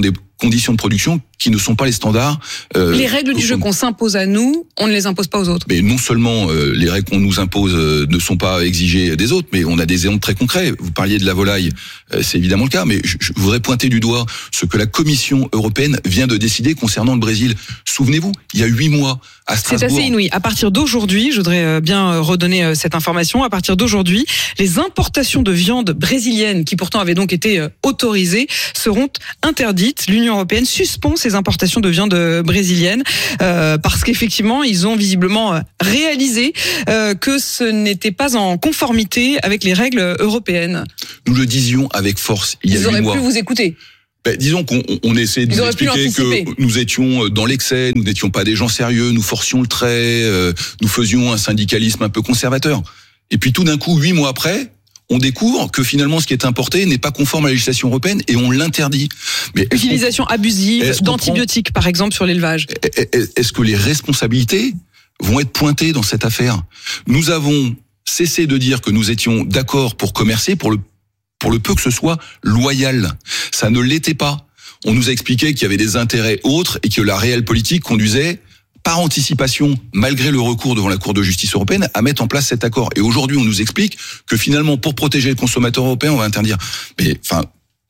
conditions de production qui ne sont pas les standards. Euh, les règles du jeu qu'on s'impose à nous, on ne les impose pas aux autres. Mais non seulement euh, les règles qu'on nous impose euh, ne sont pas exigées des autres, mais on a des exemples très concrets. Vous parliez de la volaille, euh, c'est évidemment le cas, mais je, je voudrais pointer du doigt ce que la Commission européenne vient de décider concernant le Brésil. Souvenez-vous, il y a huit mois à Strasbourg. C'est assez inouï. À partir d'aujourd'hui, je voudrais bien redonner cette information, à partir d'aujourd'hui, les importations de viande brésilienne, qui pourtant avaient donc été autorisées, seront interdites. L'Union européenne suspend ces importations de viande brésilienne euh, parce qu'effectivement, ils ont visiblement réalisé euh, que ce n'était pas en conformité avec les règles européennes. Nous le disions avec force il y a huit mois. Ils auraient pu vous écouter. Ben, disons qu'on on essaie de nous expliquer que nous étions dans l'excès, nous n'étions pas des gens sérieux, nous forcions le trait, euh, nous faisions un syndicalisme un peu conservateur. Et puis tout d'un coup, huit mois après, on découvre que finalement ce qui est importé n'est pas conforme à la législation européenne et on l'interdit. Mais utilisation abusive d'antibiotiques, par exemple, sur l'élevage. Est-ce que les responsabilités vont être pointées dans cette affaire ? Nous avons cessé de dire que nous étions d'accord pour commercer, pour le pour le peu que ce soit loyal. Ça ne l'était pas. On nous a expliqué qu'il y avait des intérêts autres et que la réelle politique conduisait, par anticipation, malgré le recours devant la Cour de justice européenne, à mettre en place cet accord. Et aujourd'hui, on nous explique que finalement, pour protéger le consommateur européen, on va interdire. Mais, enfin,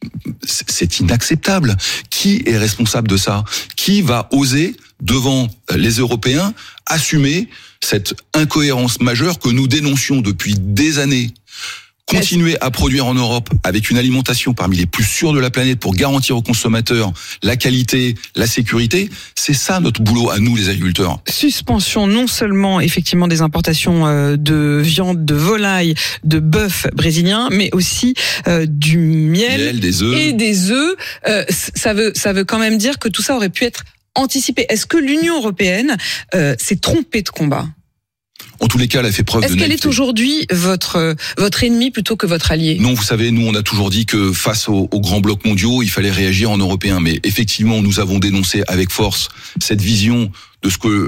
c'est inacceptable. Qui est responsable de ça ? Qui va oser, devant les Européens, assumer cette incohérence majeure que nous dénoncions depuis des années ? Continuer à produire en Europe avec une alimentation parmi les plus sûres de la planète pour garantir aux consommateurs la qualité, la sécurité, c'est ça notre boulot à nous les agriculteurs. Suspension non seulement effectivement des importations de viande, de volaille, de bœuf brésilien, mais aussi euh, du miel, miel des œufs. et des œufs. Euh, ça veut ça veut quand même dire que tout ça aurait pu être anticipé. Est-ce que l'Union européenne euh, s'est trompée de combat ? En tous les cas, elle a fait preuve de naïveté. Est-ce qu'elle est aujourd'hui votre votre ennemi plutôt que votre allié ? Non, vous savez, nous on a toujours dit que face aux, aux grands blocs mondiaux, il fallait réagir en européen. Mais effectivement, nous avons dénoncé avec force cette vision de ce que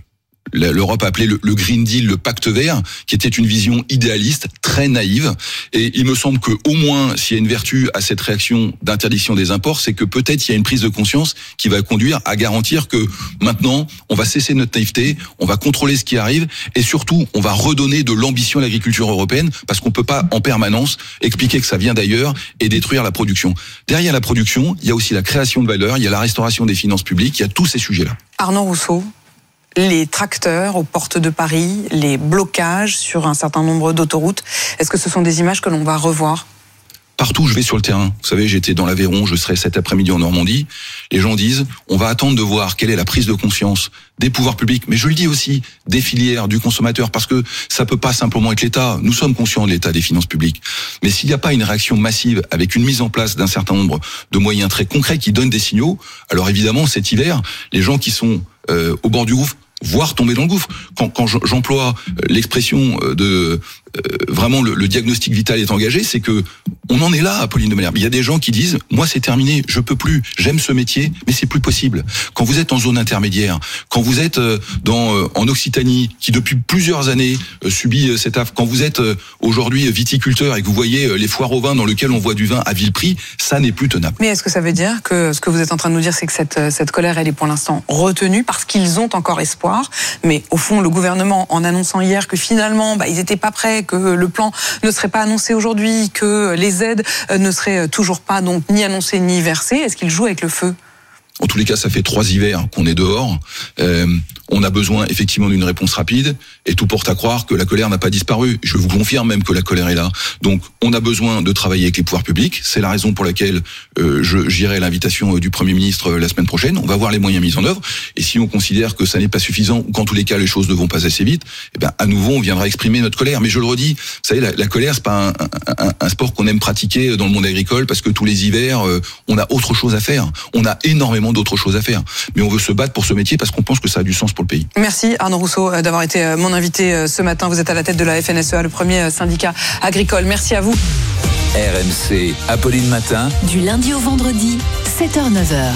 l'Europe appelait le, le Green Deal, le pacte vert, qui était une vision idéaliste, très naïve. Et il me semble que au moins, s'il y a une vertu à cette réaction d'interdiction des imports, c'est que peut-être il y a une prise de conscience qui va conduire à garantir que maintenant, on va cesser notre naïveté, on va contrôler ce qui arrive, et surtout, on va redonner de l'ambition à l'agriculture européenne, parce qu'on peut pas en permanence expliquer que ça vient d'ailleurs et détruire la production. Derrière la production, il y a aussi la création de valeur, il y a la restauration des finances publiques, il y a tous ces sujets-là. Arnaud Rousseau. Les tracteurs aux portes de Paris, les blocages sur un certain nombre d'autoroutes. Est-ce que ce sont des images que l'on va revoir ? Partout où je vais sur le terrain, vous savez, j'étais dans l'Aveyron, je serai cet après-midi en Normandie, les gens disent, on va attendre de voir quelle est la prise de conscience des pouvoirs publics, mais je le dis aussi, des filières, du consommateur, parce que ça peut pas simplement être l'État, nous sommes conscients de l'état des finances publiques, mais s'il n'y a pas une réaction massive avec une mise en place d'un certain nombre de moyens très concrets qui donnent des signaux, alors évidemment, cet hiver, les gens qui sont euh, au bord du gouffre, voire tomber dans le gouffre. Quand, quand j'emploie l'expression de euh, vraiment le, le diagnostic vital est engagé, c'est que on en est là, Apolline de Malherbe. Il y a des gens qui disent, moi c'est terminé, je peux plus, j'aime ce métier, mais c'est plus possible. Quand vous êtes en zone intermédiaire, quand vous êtes dans en Occitanie, qui depuis plusieurs années subit cette affre, quand vous êtes aujourd'hui viticulteur et que vous voyez les foires au vin dans lesquelles on voit du vin à vil prix, ça n'est plus tenable. Mais est-ce que ça veut dire que ce que vous êtes en train de nous dire, c'est que cette, cette colère, elle est pour l'instant retenue parce qu'ils ont encore espoir, mais au fond, le gouvernement, en annonçant hier que finalement, bah, ils n'étaient pas prêts, que le plan ne serait pas annoncé aujourd'hui, que les aides ne seraient toujours pas donc ni annoncées ni versées, est-ce qu'ils jouent avec le feu ? En tous les cas, ça fait trois hivers qu'on est dehors. Euh, on a besoin effectivement d'une réponse rapide et tout porte à croire que la colère n'a pas disparu. Je vous confirme même que la colère est là. Donc, on a besoin de travailler avec les pouvoirs publics. C'est la raison pour laquelle euh, je j'irai l'invitation du Premier ministre la semaine prochaine. On va voir les moyens mis en œuvre. Et si on considère que ça n'est pas suffisant ou qu'en tous les cas les choses ne vont pas assez vite, eh ben à nouveau on viendra exprimer notre colère. Mais je le redis, vous savez, la, la colère c'est pas un, un, un sport qu'on aime pratiquer dans le monde agricole parce que tous les hivers euh, on a autre chose à faire. On a énormément d'autres choses à faire. Mais on veut se battre pour ce métier parce qu'on pense que ça a du sens pour le pays. Merci Arnaud Rousseau d'avoir été mon invité ce matin. Vous êtes à la tête de la F N S E A, le premier syndicat agricole. Merci à vous. R M C, Apolline Matin. Du lundi au vendredi, sept heures neuf heures.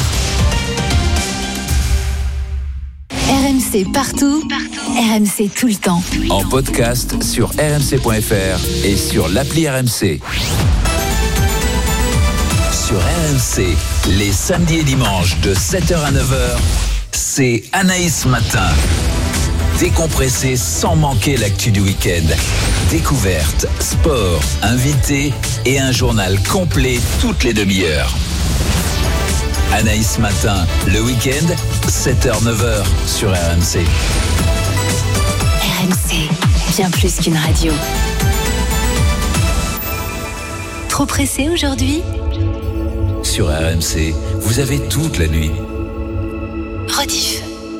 R M C partout, partout. R M C tout le temps. En podcast sur r m c point f r et sur l'appli R M C. sur R M C, les samedis et dimanches de sept heures à neuf heures, c'est Anaïs Matin. Décompressé sans manquer l'actu du week-end. Découverte, sport, invité et un journal complet toutes les demi-heures. Anaïs Matin, le week-end, sept heures neuf heures sur R M C. R M C, bien plus qu'une radio. Trop pressé aujourd'hui ? Sur R M C, vous avez toute la nuit. Rediff.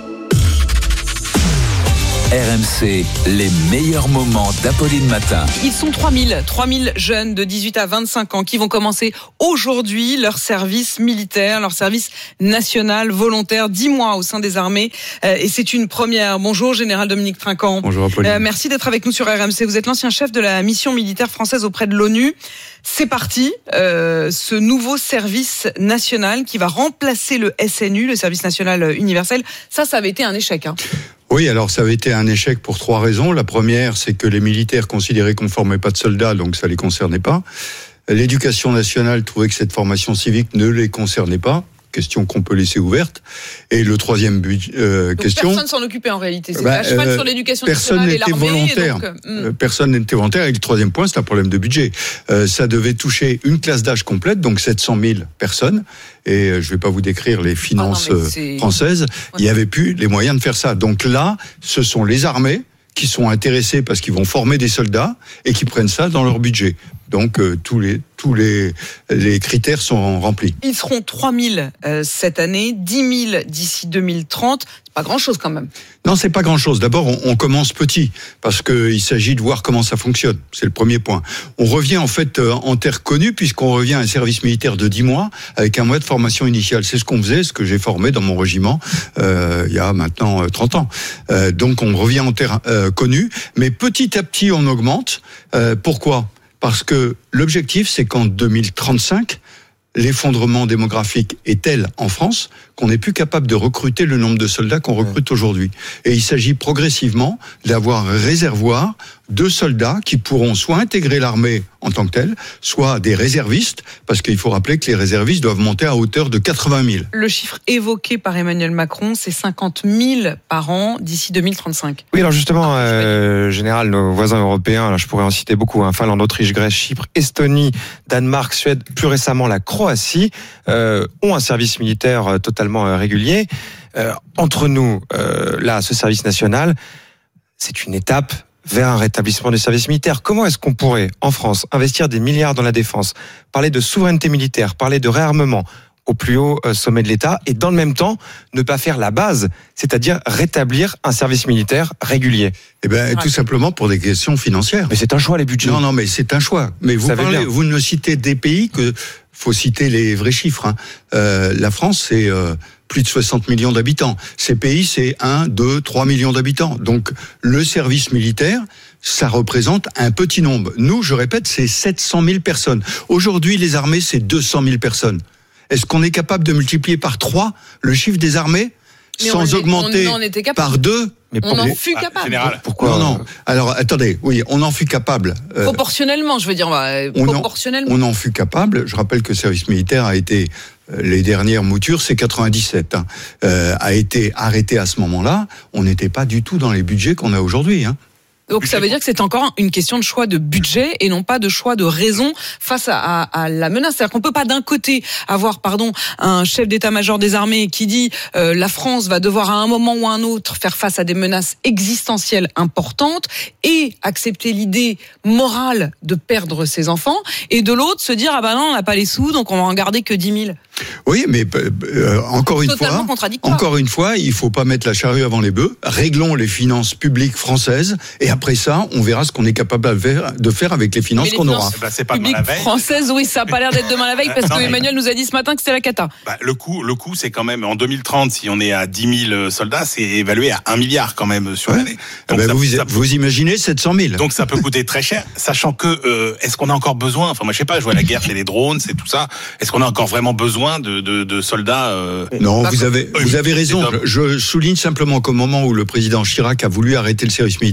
R M C, les meilleurs moments d'Apolline Matin. Ils sont trois mille, trois mille jeunes de dix-huit à vingt-cinq ans qui vont commencer aujourd'hui leur service militaire, leur service national volontaire, dix mois au sein des armées. Euh, et c'est une première. Bonjour, Général Dominique Trinquant. Bonjour, Apolline. Euh, merci d'être avec nous sur R M C. Vous êtes l'ancien chef de la mission militaire française auprès de l'ONU. C'est parti, euh, ce nouveau service national qui va remplacer le S N U, le service national universel. Ça, ça avait été un échec, hein. Oui, alors ça avait été un échec pour trois raisons. La première, c'est que les militaires considéraient qu'on ne formait pas de soldats, donc ça ne les concernait pas. L'éducation nationale trouvait que cette formation civique ne les concernait pas. Question qu'on peut laisser ouverte. Et le troisième but, euh, donc question. Personne s'en occupait en réalité. C'est bah, à cheval euh, sur l'éducation personne nationale et n'était l'armée. volontaire. Donc, euh, hmm. Personne n'était volontaire. Et le troisième point, c'est un problème de budget. Euh, ça devait toucher une classe d'âge complète, donc sept cent mille personnes. Et euh, je ne vais pas vous décrire les finances ah non, françaises. Ouais. Il n'y avait plus les moyens de faire ça. Donc là, ce sont les armées qui sont intéressés parce qu'ils vont former des soldats et qui prennent ça dans leur budget. Donc euh, tous les tous les les critères sont remplis. Ils seront trois mille euh, cette année, dix mille d'ici deux mille trente. C'est pas grand-chose quand même. Non, c'est pas grand-chose. D'abord, on, on commence petit parce que il s'agit de voir comment ça fonctionne. C'est le premier point. On revient en fait euh, en terre connue puisqu'on revient à un service militaire de dix mois avec un mois de formation initiale. C'est ce qu'on faisait, ce que j'ai formé dans mon régiment euh, il y a maintenant euh, trente ans. Euh, donc on revient en terre euh, connue, mais petit à petit on augmente. Euh, pourquoi ? Parce que l'objectif, c'est qu'en deux mille trente-cinq, l'effondrement démographique est tel en France qu'on n'est plus capable de recruter le nombre de soldats qu'on recrute aujourd'hui. Et il s'agit progressivement d'avoir un réservoir de soldats qui pourront soit intégrer l'armée en tant que telle, soit des réservistes, parce qu'il faut rappeler que les réservistes doivent monter à hauteur de quatre-vingt mille. Le chiffre évoqué par Emmanuel Macron, c'est cinquante mille par an d'ici deux mille trente-cinq. Oui, alors justement, euh, général, nos voisins européens, là, je pourrais en citer beaucoup, hein, Finlande, Autriche, Grèce, Chypre, Estonie, Danemark, Suède, plus récemment la Croatie, euh, ont un service militaire euh, totalement euh, régulier. Euh, entre nous, euh, là, ce service national, c'est une étape vers un rétablissement du service militaire. Comment est-ce qu'on pourrait, en France, investir des milliards dans la défense, parler de souveraineté militaire, parler de réarmement au plus haut sommet de l'État, et dans le même temps, ne pas faire la base, c'est-à-dire rétablir un service militaire régulier? Eh ben, ouais. Tout simplement pour des questions financières. Mais c'est un choix, les budgets. Non, non, mais c'est un choix. Mais vous parlez, vous ne citez des pays que, faut citer les vrais chiffres, hein. Euh, la France, c'est, euh, plus de soixante millions d'habitants. Ces pays, c'est un, deux, trois millions d'habitants. Donc, le service militaire, ça représente un petit nombre. Nous, je répète, c'est sept cent mille personnes. Aujourd'hui, les armées, c'est deux cent mille personnes. Est-ce qu'on est capable de multiplier par trois le chiffre des armées mais sans on augmenter on en était par deux? Mais on en fut capable. Ah, général. Pourquoi? Non, non. Alors, attendez. Oui, on en fut capable. Euh, proportionnellement, je veux dire. Euh, on proportionnellement. En, on en fut capable. Je rappelle que le service militaire a été, euh, les dernières moutures, c'est quatre-vingt-dix-sept, hein, euh, a été arrêté à ce moment-là. On n'était pas du tout dans les budgets qu'on a aujourd'hui, hein. Donc ça veut dire que c'est encore une question de choix de budget et non pas de choix de raison face à, à, à la menace. C'est-à-dire qu'on peut pas d'un côté avoir, pardon, un chef d'état-major des armées qui dit euh, la France va devoir à un moment ou à un autre faire face à des menaces existentielles importantes et accepter l'idée morale de perdre ses enfants, et de l'autre se dire ah ben non, on n'a pas les sous donc on va en garder que dix mille. Oui, mais euh, encore une Totalement fois, contradictoire. encore une fois, il faut pas mettre la charrue avant les bœufs. Réglons les finances publiques françaises et après ça, on verra ce qu'on est capable de faire avec les finances les qu'on finances aura. Bah, c'est pas demain la veille. Française, oui, ça a pas l'air d'être demain la veille parce non, que mais... Emmanuel nous a dit ce matin que c'était la cata. Bah, le coût, le coût, c'est quand même en deux mille trente, si on est à dix mille soldats, c'est évalué à un milliard quand même sur ouais. l'année. Donc bah, ça, vous, ça, vous imaginez sept cent mille. Donc ça peut coûter très cher, sachant que euh, est-ce qu'on a encore besoin? Enfin, moi je sais pas, je vois la guerre, c'est les drones, c'est tout ça. Est-ce qu'on a encore vraiment besoin de, de, de soldats euh... Non, vous avez, vous avez raison. Je, je souligne simplement qu'au moment où le président Chirac a voulu arrêter le service militaire,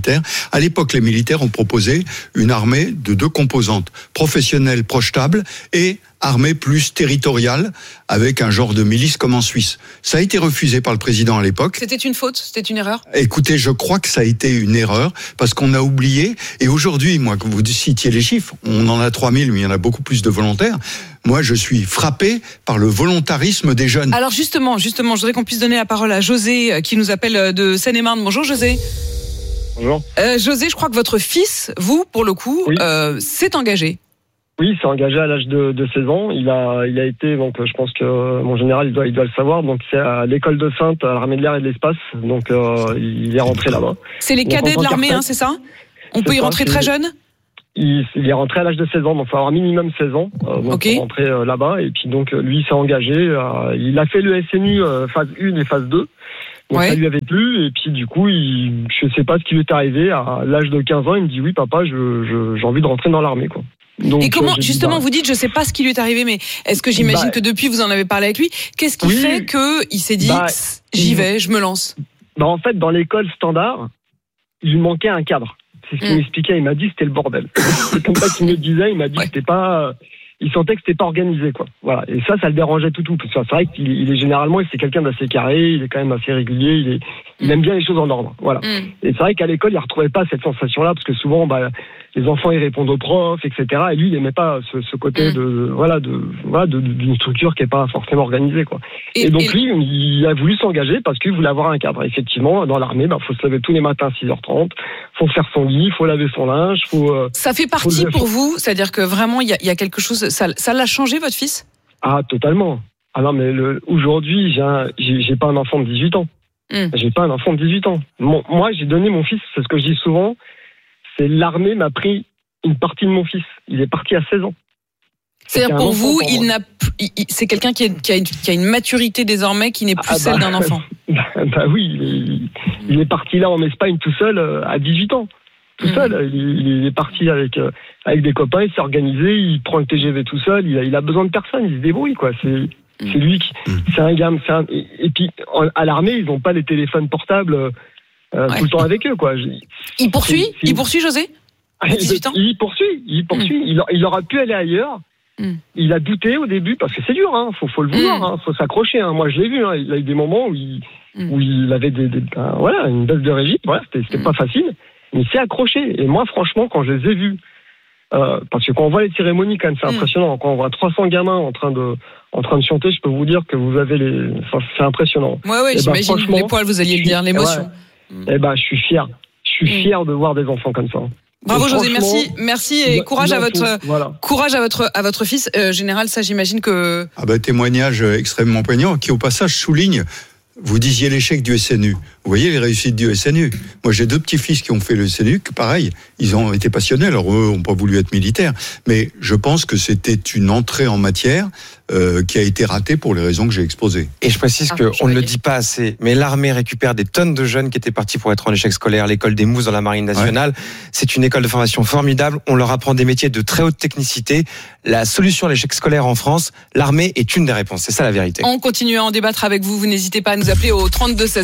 À l'époque, les militaires ont proposé une armée de deux composantes, professionnelle projetable et armée plus territoriale, avec un genre de milice comme en Suisse. Ça a été refusé par le président à l'époque. C'était une faute, c'était une erreur. Écoutez, je crois que ça a été une erreur, parce qu'on a oublié, et aujourd'hui, moi, que vous citiez les chiffres, on en a trois mille, mais il y en a beaucoup plus de volontaires. Moi, je suis frappé par le volontarisme des jeunes. Alors justement, justement, je voudrais qu'on puisse donner la parole à José, qui nous appelle de Seine-et-Marne. Bonjour José. Bonjour. Euh, José, je crois que votre fils, vous, pour le coup, oui. euh, s'est engagé. Oui, il s'est engagé à l'âge de, de seize ans. Il a, il a été, donc je pense que mon général, il doit, il doit le savoir. Donc c'est à l'école de Sainte, à l'armée de l'air et de l'espace. Donc euh, il est rentré là-bas. C'est les donc, cadets de l'armée, hein, c'est ça? On peut y ça, rentrer très jeune? il, il est rentré à l'âge de seize ans, donc il faut avoir minimum seize ans euh, donc, okay. pour rentrer euh, là-bas. Et puis donc lui, il s'est engagé. Euh, il a fait le S N U euh, phase un et phase deux. Donc ouais. Ça lui avait plu, et puis du coup, il, je sais pas ce qui lui est arrivé, à l'âge de quinze ans, il me dit oui papa, je, je, j'ai envie de rentrer dans l'armée, quoi. Donc, et comment, euh, justement, dit, bah, vous dites, je sais pas ce qui lui est arrivé, mais est-ce que j'imagine bah, que depuis vous en avez parlé avec lui, qu'est-ce qui oui, fait que il s'est dit, bah, j'y vais, je me lance? Bah en fait, dans l'école standard, il lui manquait un cadre. C'est ce qu'il mmh. m'expliquait. Il m'a dit c'était le bordel. C'est comme ça qu'il me disait. Il m'a dit ouais. que c'était pas. Il sentait que c'était pas organisé, quoi. Voilà. Et ça, ça le dérangeait tout, tout. Parce que c'est vrai qu'il il est généralement, c'est quelqu'un d'assez carré. Il est quand même assez régulier. Il est, il aime bien les choses en ordre. Voilà. Mm. Et c'est vrai qu'à l'école, il retrouvait pas cette sensation-là, parce que souvent, bah, les enfants, ils répondent aux profs, et cetera. Et lui, il aimait pas ce, ce côté mm. de, voilà, de, voilà, de, d'une structure qui est pas forcément organisée, quoi. Et, et donc, et... lui, il a voulu s'engager parce qu'il voulait avoir un cadre. Effectivement, dans l'armée, bah, faut se lever tous les matins à six heures trente. Faut faire son lit, faut laver son linge, faut. Euh, ça fait partie pour vous, c'est-à-dire que vraiment, il y a, y a quelque chose. Ça, ça l'a changé, votre fils? Ah, totalement. Ah non, mais le, aujourd'hui, j'ai, un, j'ai, j'ai pas un enfant de dix-huit ans. Mm. J'ai pas un enfant de dix-huit ans. Mon, moi, j'ai donné mon fils, c'est ce que je dis souvent, c'est l'armée m'a pris une partie de mon fils. Il est parti à seize ans. C'est-à-dire pour vous, pour il n'a, il, c'est quelqu'un qui, est, qui, a une, qui a une maturité désormais qui n'est plus ah celle bah, d'un enfant. Bah, bah oui, il est, il est parti là en Espagne tout seul à dix-huit ans. Tout mmh. seul, il, il est parti avec euh, avec des copains, il s'est organisé, il prend le T G V tout seul, il a, il a besoin de personne, il se débrouille, quoi. C'est mmh. c'est lui qui, mmh. c'est un gamme, c'est un, et, et puis en, à l'armée, ils n'ont pas les téléphones portables euh, ouais. tout le temps avec eux, quoi. Il poursuit, c'est, c'est... il poursuit José. À dix-huit ans. Il poursuit, il poursuit. Mmh. Il, il aura pu aller ailleurs. Mmh. Il a douté au début parce que c'est dur, hein. Faut faut le vouloir, mmh. hein. Faut s'accrocher. Hein. Moi, je l'ai vu. Hein. Il a eu des moments où il mmh. où il avait des, des ben, voilà une baisse de régime. Voilà, c'était c'était mmh. pas facile. Mais c'est accroché. Et moi, franchement, quand je les ai vus, euh, parce que quand on voit les cérémonies, quand même, c'est mmh. impressionnant. Quand on voit trois cents gamins en train de, en train de chanter, je peux vous dire que vous avez les, enfin, c'est impressionnant. Ouais, ouais, et j'imagine ben, les poils, vous alliez le dire, l'émotion. Ouais, mmh. Eh ben, je suis fier. Je suis mmh. fier de voir des enfants comme ça. Bravo José, merci, merci et courage à votre, voilà. courage à votre, à votre fils. Euh, général, ça, j'imagine que. Ah ben, témoignage extrêmement poignant qui, au passage, souligne. Vous disiez l'échec du S N U. Vous voyez les réussites du S N U. Moi, j'ai deux petits-fils qui ont fait le S N U, que pareil, ils ont été passionnés. Alors, eux n'ont pas voulu être militaires. Mais je pense que c'était une entrée en matière euh, qui a été ratée pour les raisons que j'ai exposées. Et je précise ah, qu'on ne le dit pas assez, mais l'armée récupère des tonnes de jeunes qui étaient partis pour être en échec scolaire. L'école des Mousses dans la Marine nationale, ouais. c'est une école de formation formidable. On leur apprend des métiers de très haute technicité. La solution à l'échec scolaire en France, l'armée est une des réponses. C'est ça la vérité. On continue à en débattre avec vous. Vous n'hésitez pas à nous appeler au trente-deux seize.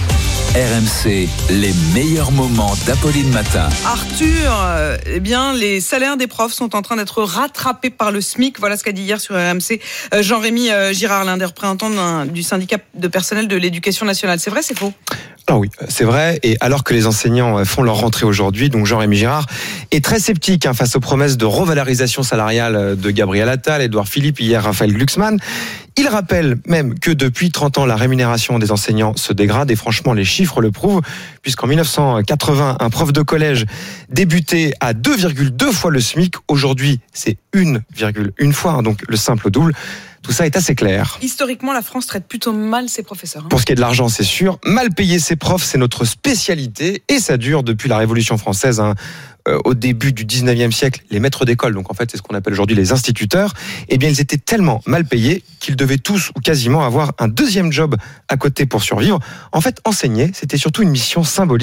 R M C, les meilleurs moments d'Apolline Matin. Arthur, euh, eh bien, les salaires des profs sont en train d'être rattrapés par le SMIC. Voilà ce qu'a dit hier sur R M C euh, Jean-Rémy euh, Girard, l'un des représentants d'un, du syndicat de personnel de l'éducation nationale. C'est vrai, c'est faux? Ah oui, c'est vrai. Et alors que les enseignants font leur rentrée aujourd'hui, donc Jean-Rémy Girard est très sceptique hein, face aux promesses de revalorisation salariale de Gabriel Attal, Édouard Philippe, hier Raphaël Glucksmann. Il rappelle même que depuis trente ans, la rémunération des enseignants se dégrade et franchement, les chiffres le prouvent, puisqu'en dix-neuf cent quatre-vingts, un prof de collège débutait à deux virgule deux fois le SMIC. Aujourd'hui, c'est un virgule un fois, hein, donc le simple double. Tout ça est assez clair. Historiquement, la France traite plutôt mal ses professeurs. Hein. Pour ce qui est de l'argent, c'est sûr. Mal payer ses profs, c'est notre spécialité. Et ça dure depuis la Révolution française. Hein. Euh, au début du dix-neuvième siècle, les maîtres d'école, donc en fait c'est ce qu'on appelle aujourd'hui les instituteurs, eh bien ils étaient tellement mal payés qu'ils devaient tous ou quasiment avoir un deuxième job à côté pour survivre. En fait, enseigner, c'était surtout une mission symbolique.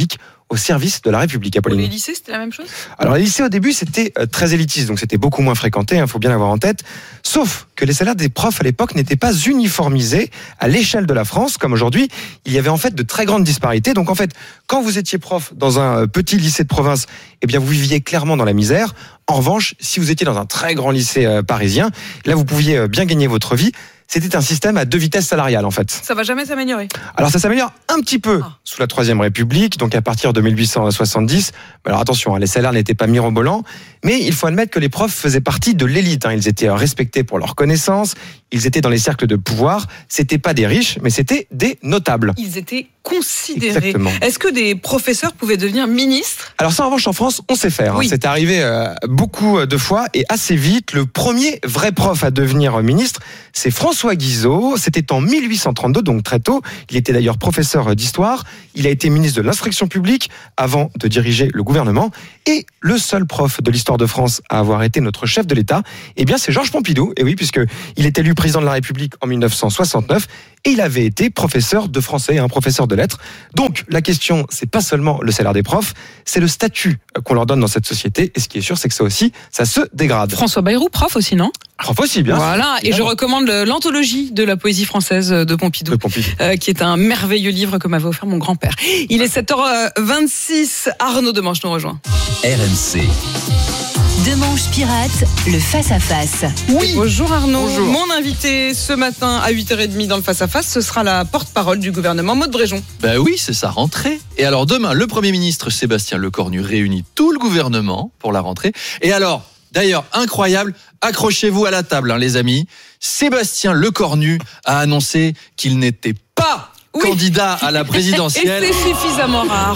au service de la République. Pour Apolline. les lycées, c'était la même chose? Alors les lycées au début c'était euh, très élitiste, donc c'était beaucoup moins fréquenté, il hein, faut bien l'avoir en tête. Sauf que les salaires des profs à l'époque n'étaient pas uniformisés à l'échelle de la France, comme aujourd'hui. Il y avait en fait de très grandes disparités. Donc en fait, quand vous étiez prof dans un petit lycée de province, eh bien vous viviez clairement dans la misère. En revanche, si vous étiez dans un très grand lycée euh, parisien, là vous pouviez euh, bien gagner votre vie. C'était un système à deux vitesses salariales en fait. Ça va jamais s'améliorer. Alors ça s'améliore un petit peu ah. sous la Troisième République, donc à partir de dix-huit cent soixante-dix. Alors attention, hein, les salaires n'étaient pas mirobolants, mais il faut admettre que les profs faisaient partie de l'élite. Hein. Ils étaient respectés pour leurs connaissances, ils étaient dans les cercles de pouvoir. C'était pas des riches, mais c'était des notables. Ils étaient considérés. Exactement. Est-ce que des professeurs pouvaient devenir ministres? Alors ça, en revanche, en France, on sait faire. Oui. Hein. C'est arrivé euh, beaucoup de fois et assez vite. Le premier vrai prof à devenir ministre, c'est François Guizot. C'était en mille huit cent trente-deux, donc très tôt. Il était d'ailleurs professeur d'histoire. Il a été ministre de l'Instruction publique avant de diriger le gouvernement. Et le seul prof de l'histoire de France à avoir été notre chef de l'État, eh bien, c'est Georges Pompidou. Et oui, puisque il est élu président de la République en mille neuf cent soixante-neuf. Et il avait été professeur de français, un professeur de lettres. Donc, la question, c'est pas seulement le salaire des profs, c'est le statut qu'on leur donne dans cette société. Et ce qui est sûr, c'est que ça aussi, ça se dégrade. François Bayrou, prof aussi, non? Prof aussi, bien Voilà, sûr. Et je recommande l'anthologie de la poésie française de Pompidou, de Pompidou. Euh, qui est un merveilleux livre que m'avait offert mon grand-père. Il est sept heures vingt-six, Arnaud Demanche nous rejoint. R M C. Demanche pirate, le face-à-face. Oui. Bonjour Arnaud. Bonjour. Mon invité ce matin à huit heures trente dans le face-à-face, ce sera la porte-parole du gouvernement, Maud Bréjon. Ben oui, c'est sa rentrée. Et alors demain, le Premier ministre Sébastien Lecornu réunit tout le gouvernement pour la rentrée. Et alors, d'ailleurs, incroyable, accrochez-vous à la table, hein, les amis. Sébastien Lecornu a annoncé qu'il n'était pas oui. candidat à la présidentielle. Et c'est suffisamment rare.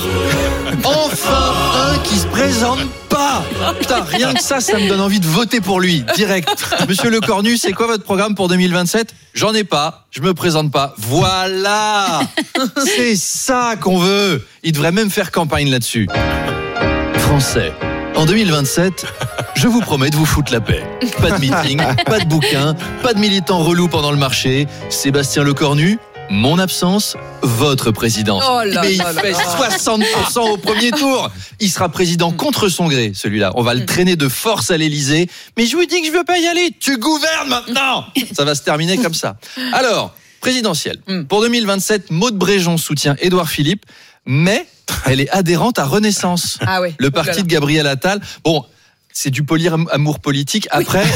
Enfin, un qui se présente pas. Putain, rien que ça, ça me donne envie de voter pour lui, direct. Monsieur Lecornu, c'est quoi votre programme pour deux mille vingt-sept? J'en ai pas, je me présente pas. Voilà. C'est ça qu'on veut. Il devrait même faire campagne là-dessus. Français. En deux mille vingt-sept, je vous promets de vous foutre la paix. Pas de meeting, pas de bouquin, pas de militants relous pendant le marché. Sébastien Lecornu, mon absence, votre présidence. Oh là Mais il là fait là. soixante pour cent au premier tour. Il sera président contre son gré, celui-là. On va le traîner de force à l'Élysée. Mais je vous dis que je veux pas y aller. Tu gouvernes maintenant. Ça va se terminer comme ça. Alors, présidentielle. Pour deux mille vingt-sept, Maud Bréjon soutient Édouard Philippe, mais elle est adhérente à Renaissance, ah ouais. le parti de Gabriel Attal. Bon, c'est du polyamour politique. Après,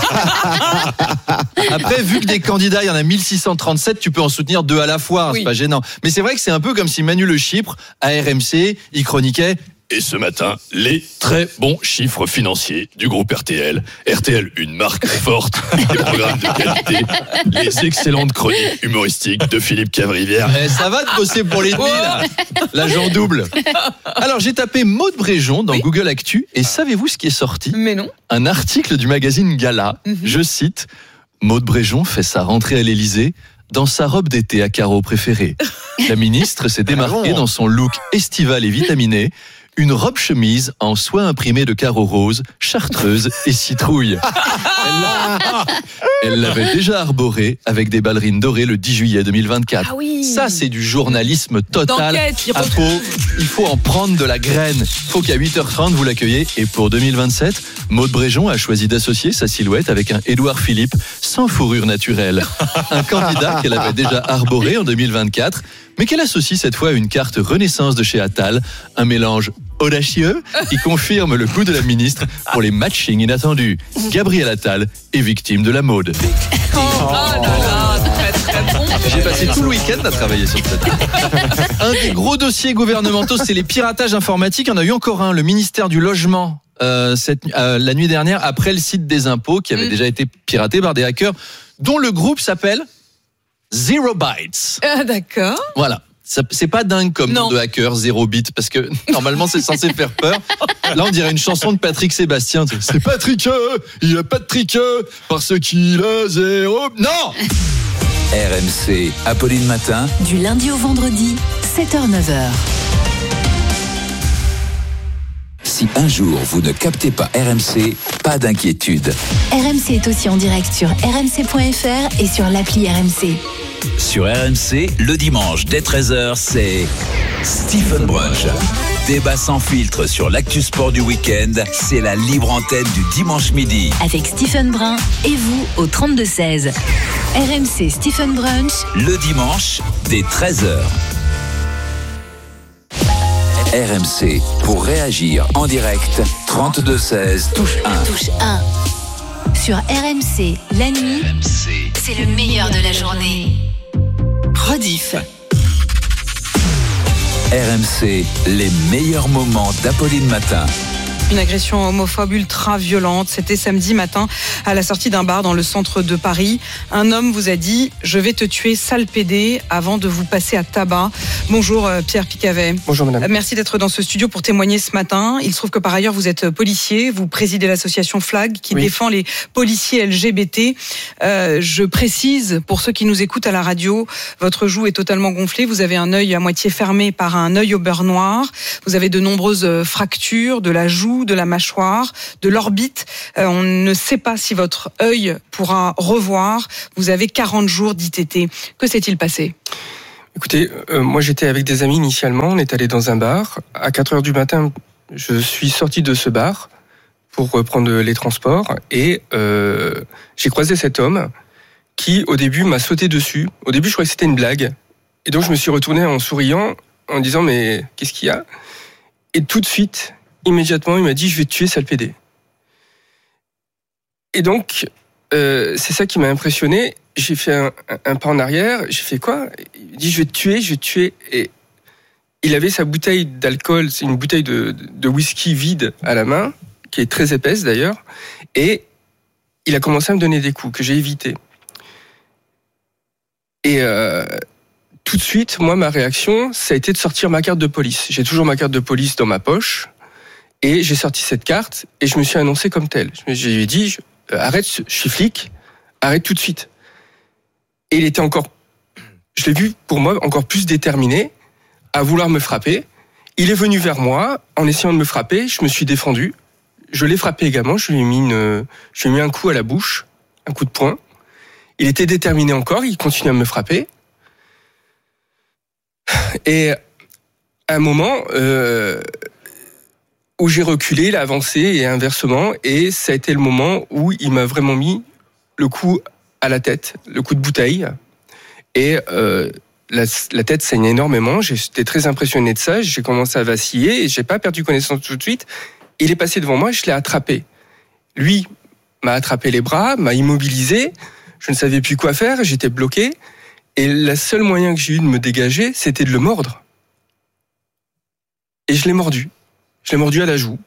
oui. Après, vu que des candidats, il y en a mille six cent trente-sept, tu peux en soutenir deux à la fois, hein, oui. C'est pas gênant. Mais c'est vrai que c'est un peu comme si Manu Le Chypre, à R M C, il chroniquait. Et ce matin, les très bons chiffres financiers du groupe R T L. R T L, une marque forte, des programmes de qualité, les excellentes chroniques humoristiques de Philippe Cavrivière. Eh, ça va de bosser pour les demi, là. L'agent double. Alors, j'ai tapé Maud Bréjon dans oui. Google Actu, et savez-vous ce qui est sorti? Mais non. Un article du magazine Gala, mm-hmm. je cite, Maud Bréjon fait sa rentrée à l'Élysée dans sa robe d'été à carreaux préférée. La ministre s'est démarquée dans son look estival et vitaminé. Une robe chemise en soie imprimée de carreaux roses, chartreuse et citrouille. Elle l'avait déjà arborée avec des ballerines dorées le dix juillet deux mille vingt-quatre. Ah oui. Ça, c'est du journalisme total. D'enquête, à faut, il faut en prendre de la graine. Il faut qu'à huit heures trente, vous l'accueillez. Et pour deux mille vingt-sept, Maud Bréjon a choisi d'associer sa silhouette avec un Édouard Philippe sans fourrure naturelle. Un candidat qu'elle avait déjà arboré en deux mille vingt-quatre, mais qu'elle associe cette fois à une carte Renaissance de chez Attal. Un mélange audacieux qui confirme le goût de la ministre pour les matchings inattendus. Gabriel Attal est victime de la mode. Oh, oh là là, très très bon. J'ai passé tout le week-end à travailler sur cette. Un des gros dossiers gouvernementaux, c'est les piratages informatiques. Il y en a eu encore un, le ministère du Logement. Euh, cette, euh, la nuit dernière, après le site des impôts qui avait mmh. déjà été piraté par des hackers, dont le groupe s'appelle Zero Bytes. Ah, d'accord. Voilà. Ça, c'est pas dingue comme nom de hacker, zéro bit, parce que normalement c'est censé faire peur. Là on dirait une chanson de Patrick Sébastien. C'est Patrick, il a pas de trick, parce qu'il a zéro... Non. R M C, Apolline Matin. Du lundi au vendredi, sept heures neuf heures. Si un jour vous ne captez pas R M C, pas d'inquiétude. R M C est aussi en direct sur r m c point f r et sur l'appli R M C. Sur R M C, le dimanche dès treize heures, c'est Stephen Brunch. Débat sans filtre sur l'actu sport du week-end, c'est la libre antenne du dimanche midi. Avec Stephen Brun et vous au trente-deux seize. R M C Stephen Brunch. Le dimanche dès treize heures. R M C, pour réagir en direct, trente-deux seize, touche un. Touche un. Sur R M C, la nuit, c'est le meilleur de la journée. Rediff. R M C, les meilleurs moments d'Apolline Matin. Une agression homophobe ultra violente. C'était samedi matin à la sortie d'un bar dans le centre de Paris. Un homme vous a dit « Je vais te tuer, sale pédé » avant de vous passer à tabac. Bonjour Pierre Picavet. Bonjour madame. Merci d'être dans ce studio pour témoigner ce matin. Il se trouve que par ailleurs vous êtes policier. Vous présidez l'association Flag qui oui. défend les policiers L G B T. Euh, je précise pour ceux qui nous écoutent à la radio, votre joue est totalement gonflée. Vous avez un œil à moitié fermé par un œil au beurre noir. Vous avez de nombreuses fractures de la joue, de la mâchoire, de l'orbite. Euh, on ne sait pas si votre œil pourra revoir. Vous avez quarante jours d'I T T. Que s'est-il passé ? Écoutez, euh, moi j'étais avec des amis initialement. On est allé dans un bar. À quatre heures du matin, je suis sorti de ce bar pour reprendre les transports et euh, j'ai croisé cet homme qui, au début, m'a sauté dessus. Au début, je croyais que c'était une blague. Et donc, je me suis retourné en souriant, en disant « Mais qu'est-ce qu'il y a ?» Et tout de suite, immédiatement, il m'a dit « Je vais te tuer, sale pédé ». Et donc, euh, c'est ça qui m'a impressionné. J'ai fait un, un pas en arrière. J'ai fait quoi ? Il dit « Je vais te tuer, je vais te tuer ». Et il avait sa bouteille d'alcool, c'est une bouteille de, de whisky vide à la main, qui est très épaisse d'ailleurs. Et il a commencé à me donner des coups que j'ai évités. Et euh, tout de suite, moi, ma réaction, ça a été de sortir ma carte de police. J'ai toujours ma carte de police dans ma poche. Et j'ai sorti cette carte et je me suis annoncé comme tel. Je lui ai dit, euh, arrête, je suis flic, arrête tout de suite. Et il était encore, je l'ai vu pour moi, encore plus déterminé à vouloir me frapper. Il est venu vers moi en essayant de me frapper, je me suis défendu. Je l'ai frappé également, je lui ai mis, une, je lui ai mis un coup à la bouche, un coup de poing. Il était déterminé encore, il continuait à me frapper. Et à un moment... Euh, où j'ai reculé, il a avancé et inversement, et ça a été le moment où il m'a vraiment mis le coup à la tête, le coup de bouteille, et euh, la, la tête saignait énormément, j'étais très impressionné de ça, j'ai commencé à vaciller, et j'ai pas perdu connaissance tout de suite, il est passé devant moi, je l'ai attrapé. Lui m'a attrapé les bras, m'a immobilisé, je ne savais plus quoi faire, j'étais bloqué, et le seul moyen que j'ai eu de me dégager, c'était de le mordre. Et je l'ai mordu. Je l'ai mordu à la joue.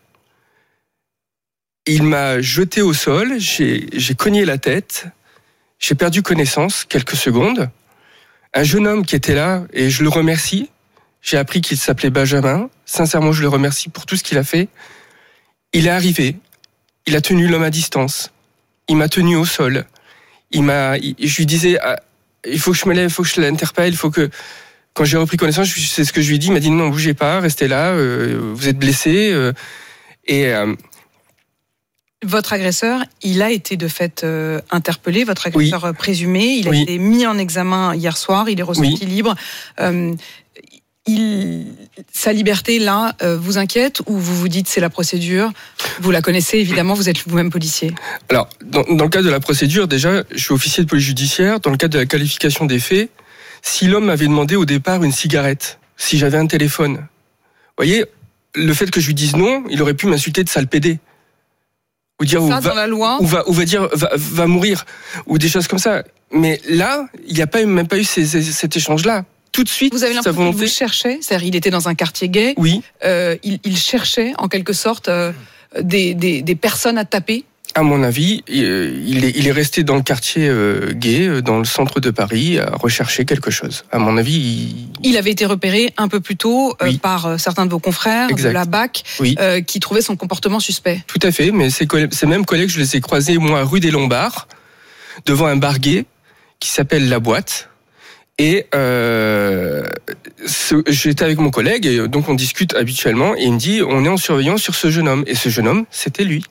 Il m'a jeté au sol, j'ai, j'ai cogné la tête, j'ai perdu connaissance quelques secondes. Un jeune homme qui était là, et je le remercie, j'ai appris qu'il s'appelait Benjamin, sincèrement je le remercie pour tout ce qu'il a fait. Il est arrivé, il a tenu l'homme à distance, il m'a tenu au sol, il m'a, je lui disais, ah, il faut que je me lève, il faut que je l'interpelle, il faut que... Quand j'ai repris connaissance, c'est ce que je lui ai dit. Il m'a dit non, bougez pas, restez là, euh, vous êtes blessé. Euh, et euh... votre agresseur, il a été de fait euh, interpellé. Votre agresseur oui. présumé, il a oui. été mis en examen hier soir. Il est ressorti oui. libre. Euh, il, sa liberté là euh, vous inquiète ou vous vous dites c'est la procédure ? Vous la connaissez évidemment, vous êtes vous-même policier. Alors dans, dans le cadre de la procédure, déjà, je suis officier de police judiciaire. Dans le cadre de la qualification des faits. Si l'homme m'avait demandé au départ une cigarette, si j'avais un téléphone, vous voyez, le fait que je lui dise non, il aurait pu m'insulter de sale pédé. Ou dire, ça, ou dans va, la loi. Ou va, ou va dire, va, va mourir. Ou des choses comme ça. Mais là, il n'y a pas, même pas eu ces, ces, cet échange-là. Tout de suite, vous avez l'impression volonté... qu'il vous cherchait, c'est-à-dire il était dans un quartier gay. Oui. Euh, il, il cherchait, en quelque sorte, euh, des, des, des personnes à taper. À mon avis, il est, il est resté dans le quartier euh, gay, dans le centre de Paris, à rechercher quelque chose. À mon avis, il... Il avait été repéré un peu plus tôt euh, oui. par euh, certains de vos confrères exact. de la B A C, oui. euh, qui trouvaient son comportement suspect. Tout à fait, mais ces, collègues, ces mêmes collègues, je les ai croisés, moi, rue des Lombards, devant un bar gay qui s'appelle La Boîte. Et euh, ce, j'étais avec mon collègue, et donc on discute habituellement, et il me dit, on est en surveillance sur ce jeune homme. Et ce jeune homme, c'était lui.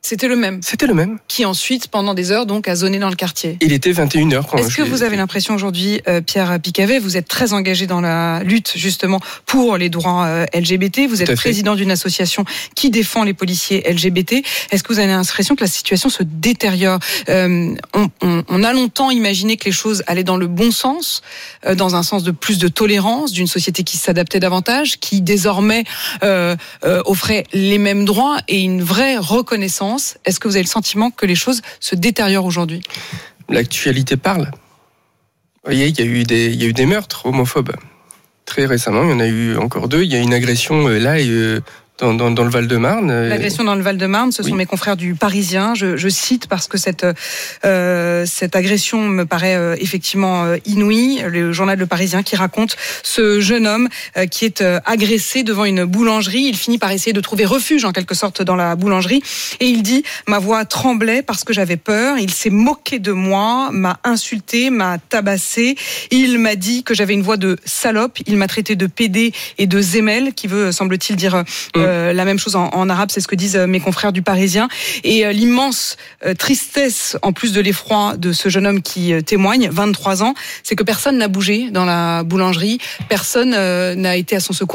C'était le même. C'était le même. Qui ensuite, pendant des heures, donc, a zoné dans le quartier. Il était vingt et une heures quand Est-ce que vous avez l'impression aujourd'hui, euh, Pierre Picavet, vous êtes très engagé dans la lutte justement pour les droits euh, L G B T. Vous êtes président d'une association qui défend les policiers L G B T. Est-ce que vous avez l'impression que la situation se détériore ? euh, on, on, on a longtemps imaginé que les choses allaient dans le bon sens, euh, dans un sens de plus de tolérance, d'une société qui s'adaptait davantage, qui désormais euh, euh, offrait les mêmes droits et une vraie reconnaissance. Est-ce que vous avez le sentiment que les choses se détériorent aujourd'hui ? L'actualité parle. Vous voyez, il y a eu des, il y a eu des meurtres homophobes. Très récemment, il y en a eu encore deux. Il y a une agression là euh, dans, dans, dans le Val-de-Marne. L'agression dans le Val-de-Marne, ce sont oui. mes confrères du Parisien. Je, je cite parce que cette, euh, cette agression me paraît euh, effectivement euh, inouïe. Le journal Le Parisien qui raconte ce jeune homme euh, qui est euh, agressé devant une boulangerie. Il finit par essayer de trouver refuge en quelque sorte dans la boulangerie. Et il dit « Ma voix tremblait parce que j'avais peur. Il s'est moqué de moi, m'a insulté, m'a tabassé. Il m'a dit que j'avais une voix de salope. Il m'a traité de pédé et de zémel, qui veut, semble-t-il, dire... Euh, Euh, la même chose en, en arabe, c'est ce que disent euh, mes confrères du Parisien. Et euh, l'immense euh, tristesse, en plus de l'effroi de ce jeune homme qui euh, témoigne, vingt-trois ans, c'est que personne n'a bougé dans la boulangerie, personne euh, n'a été à son secours.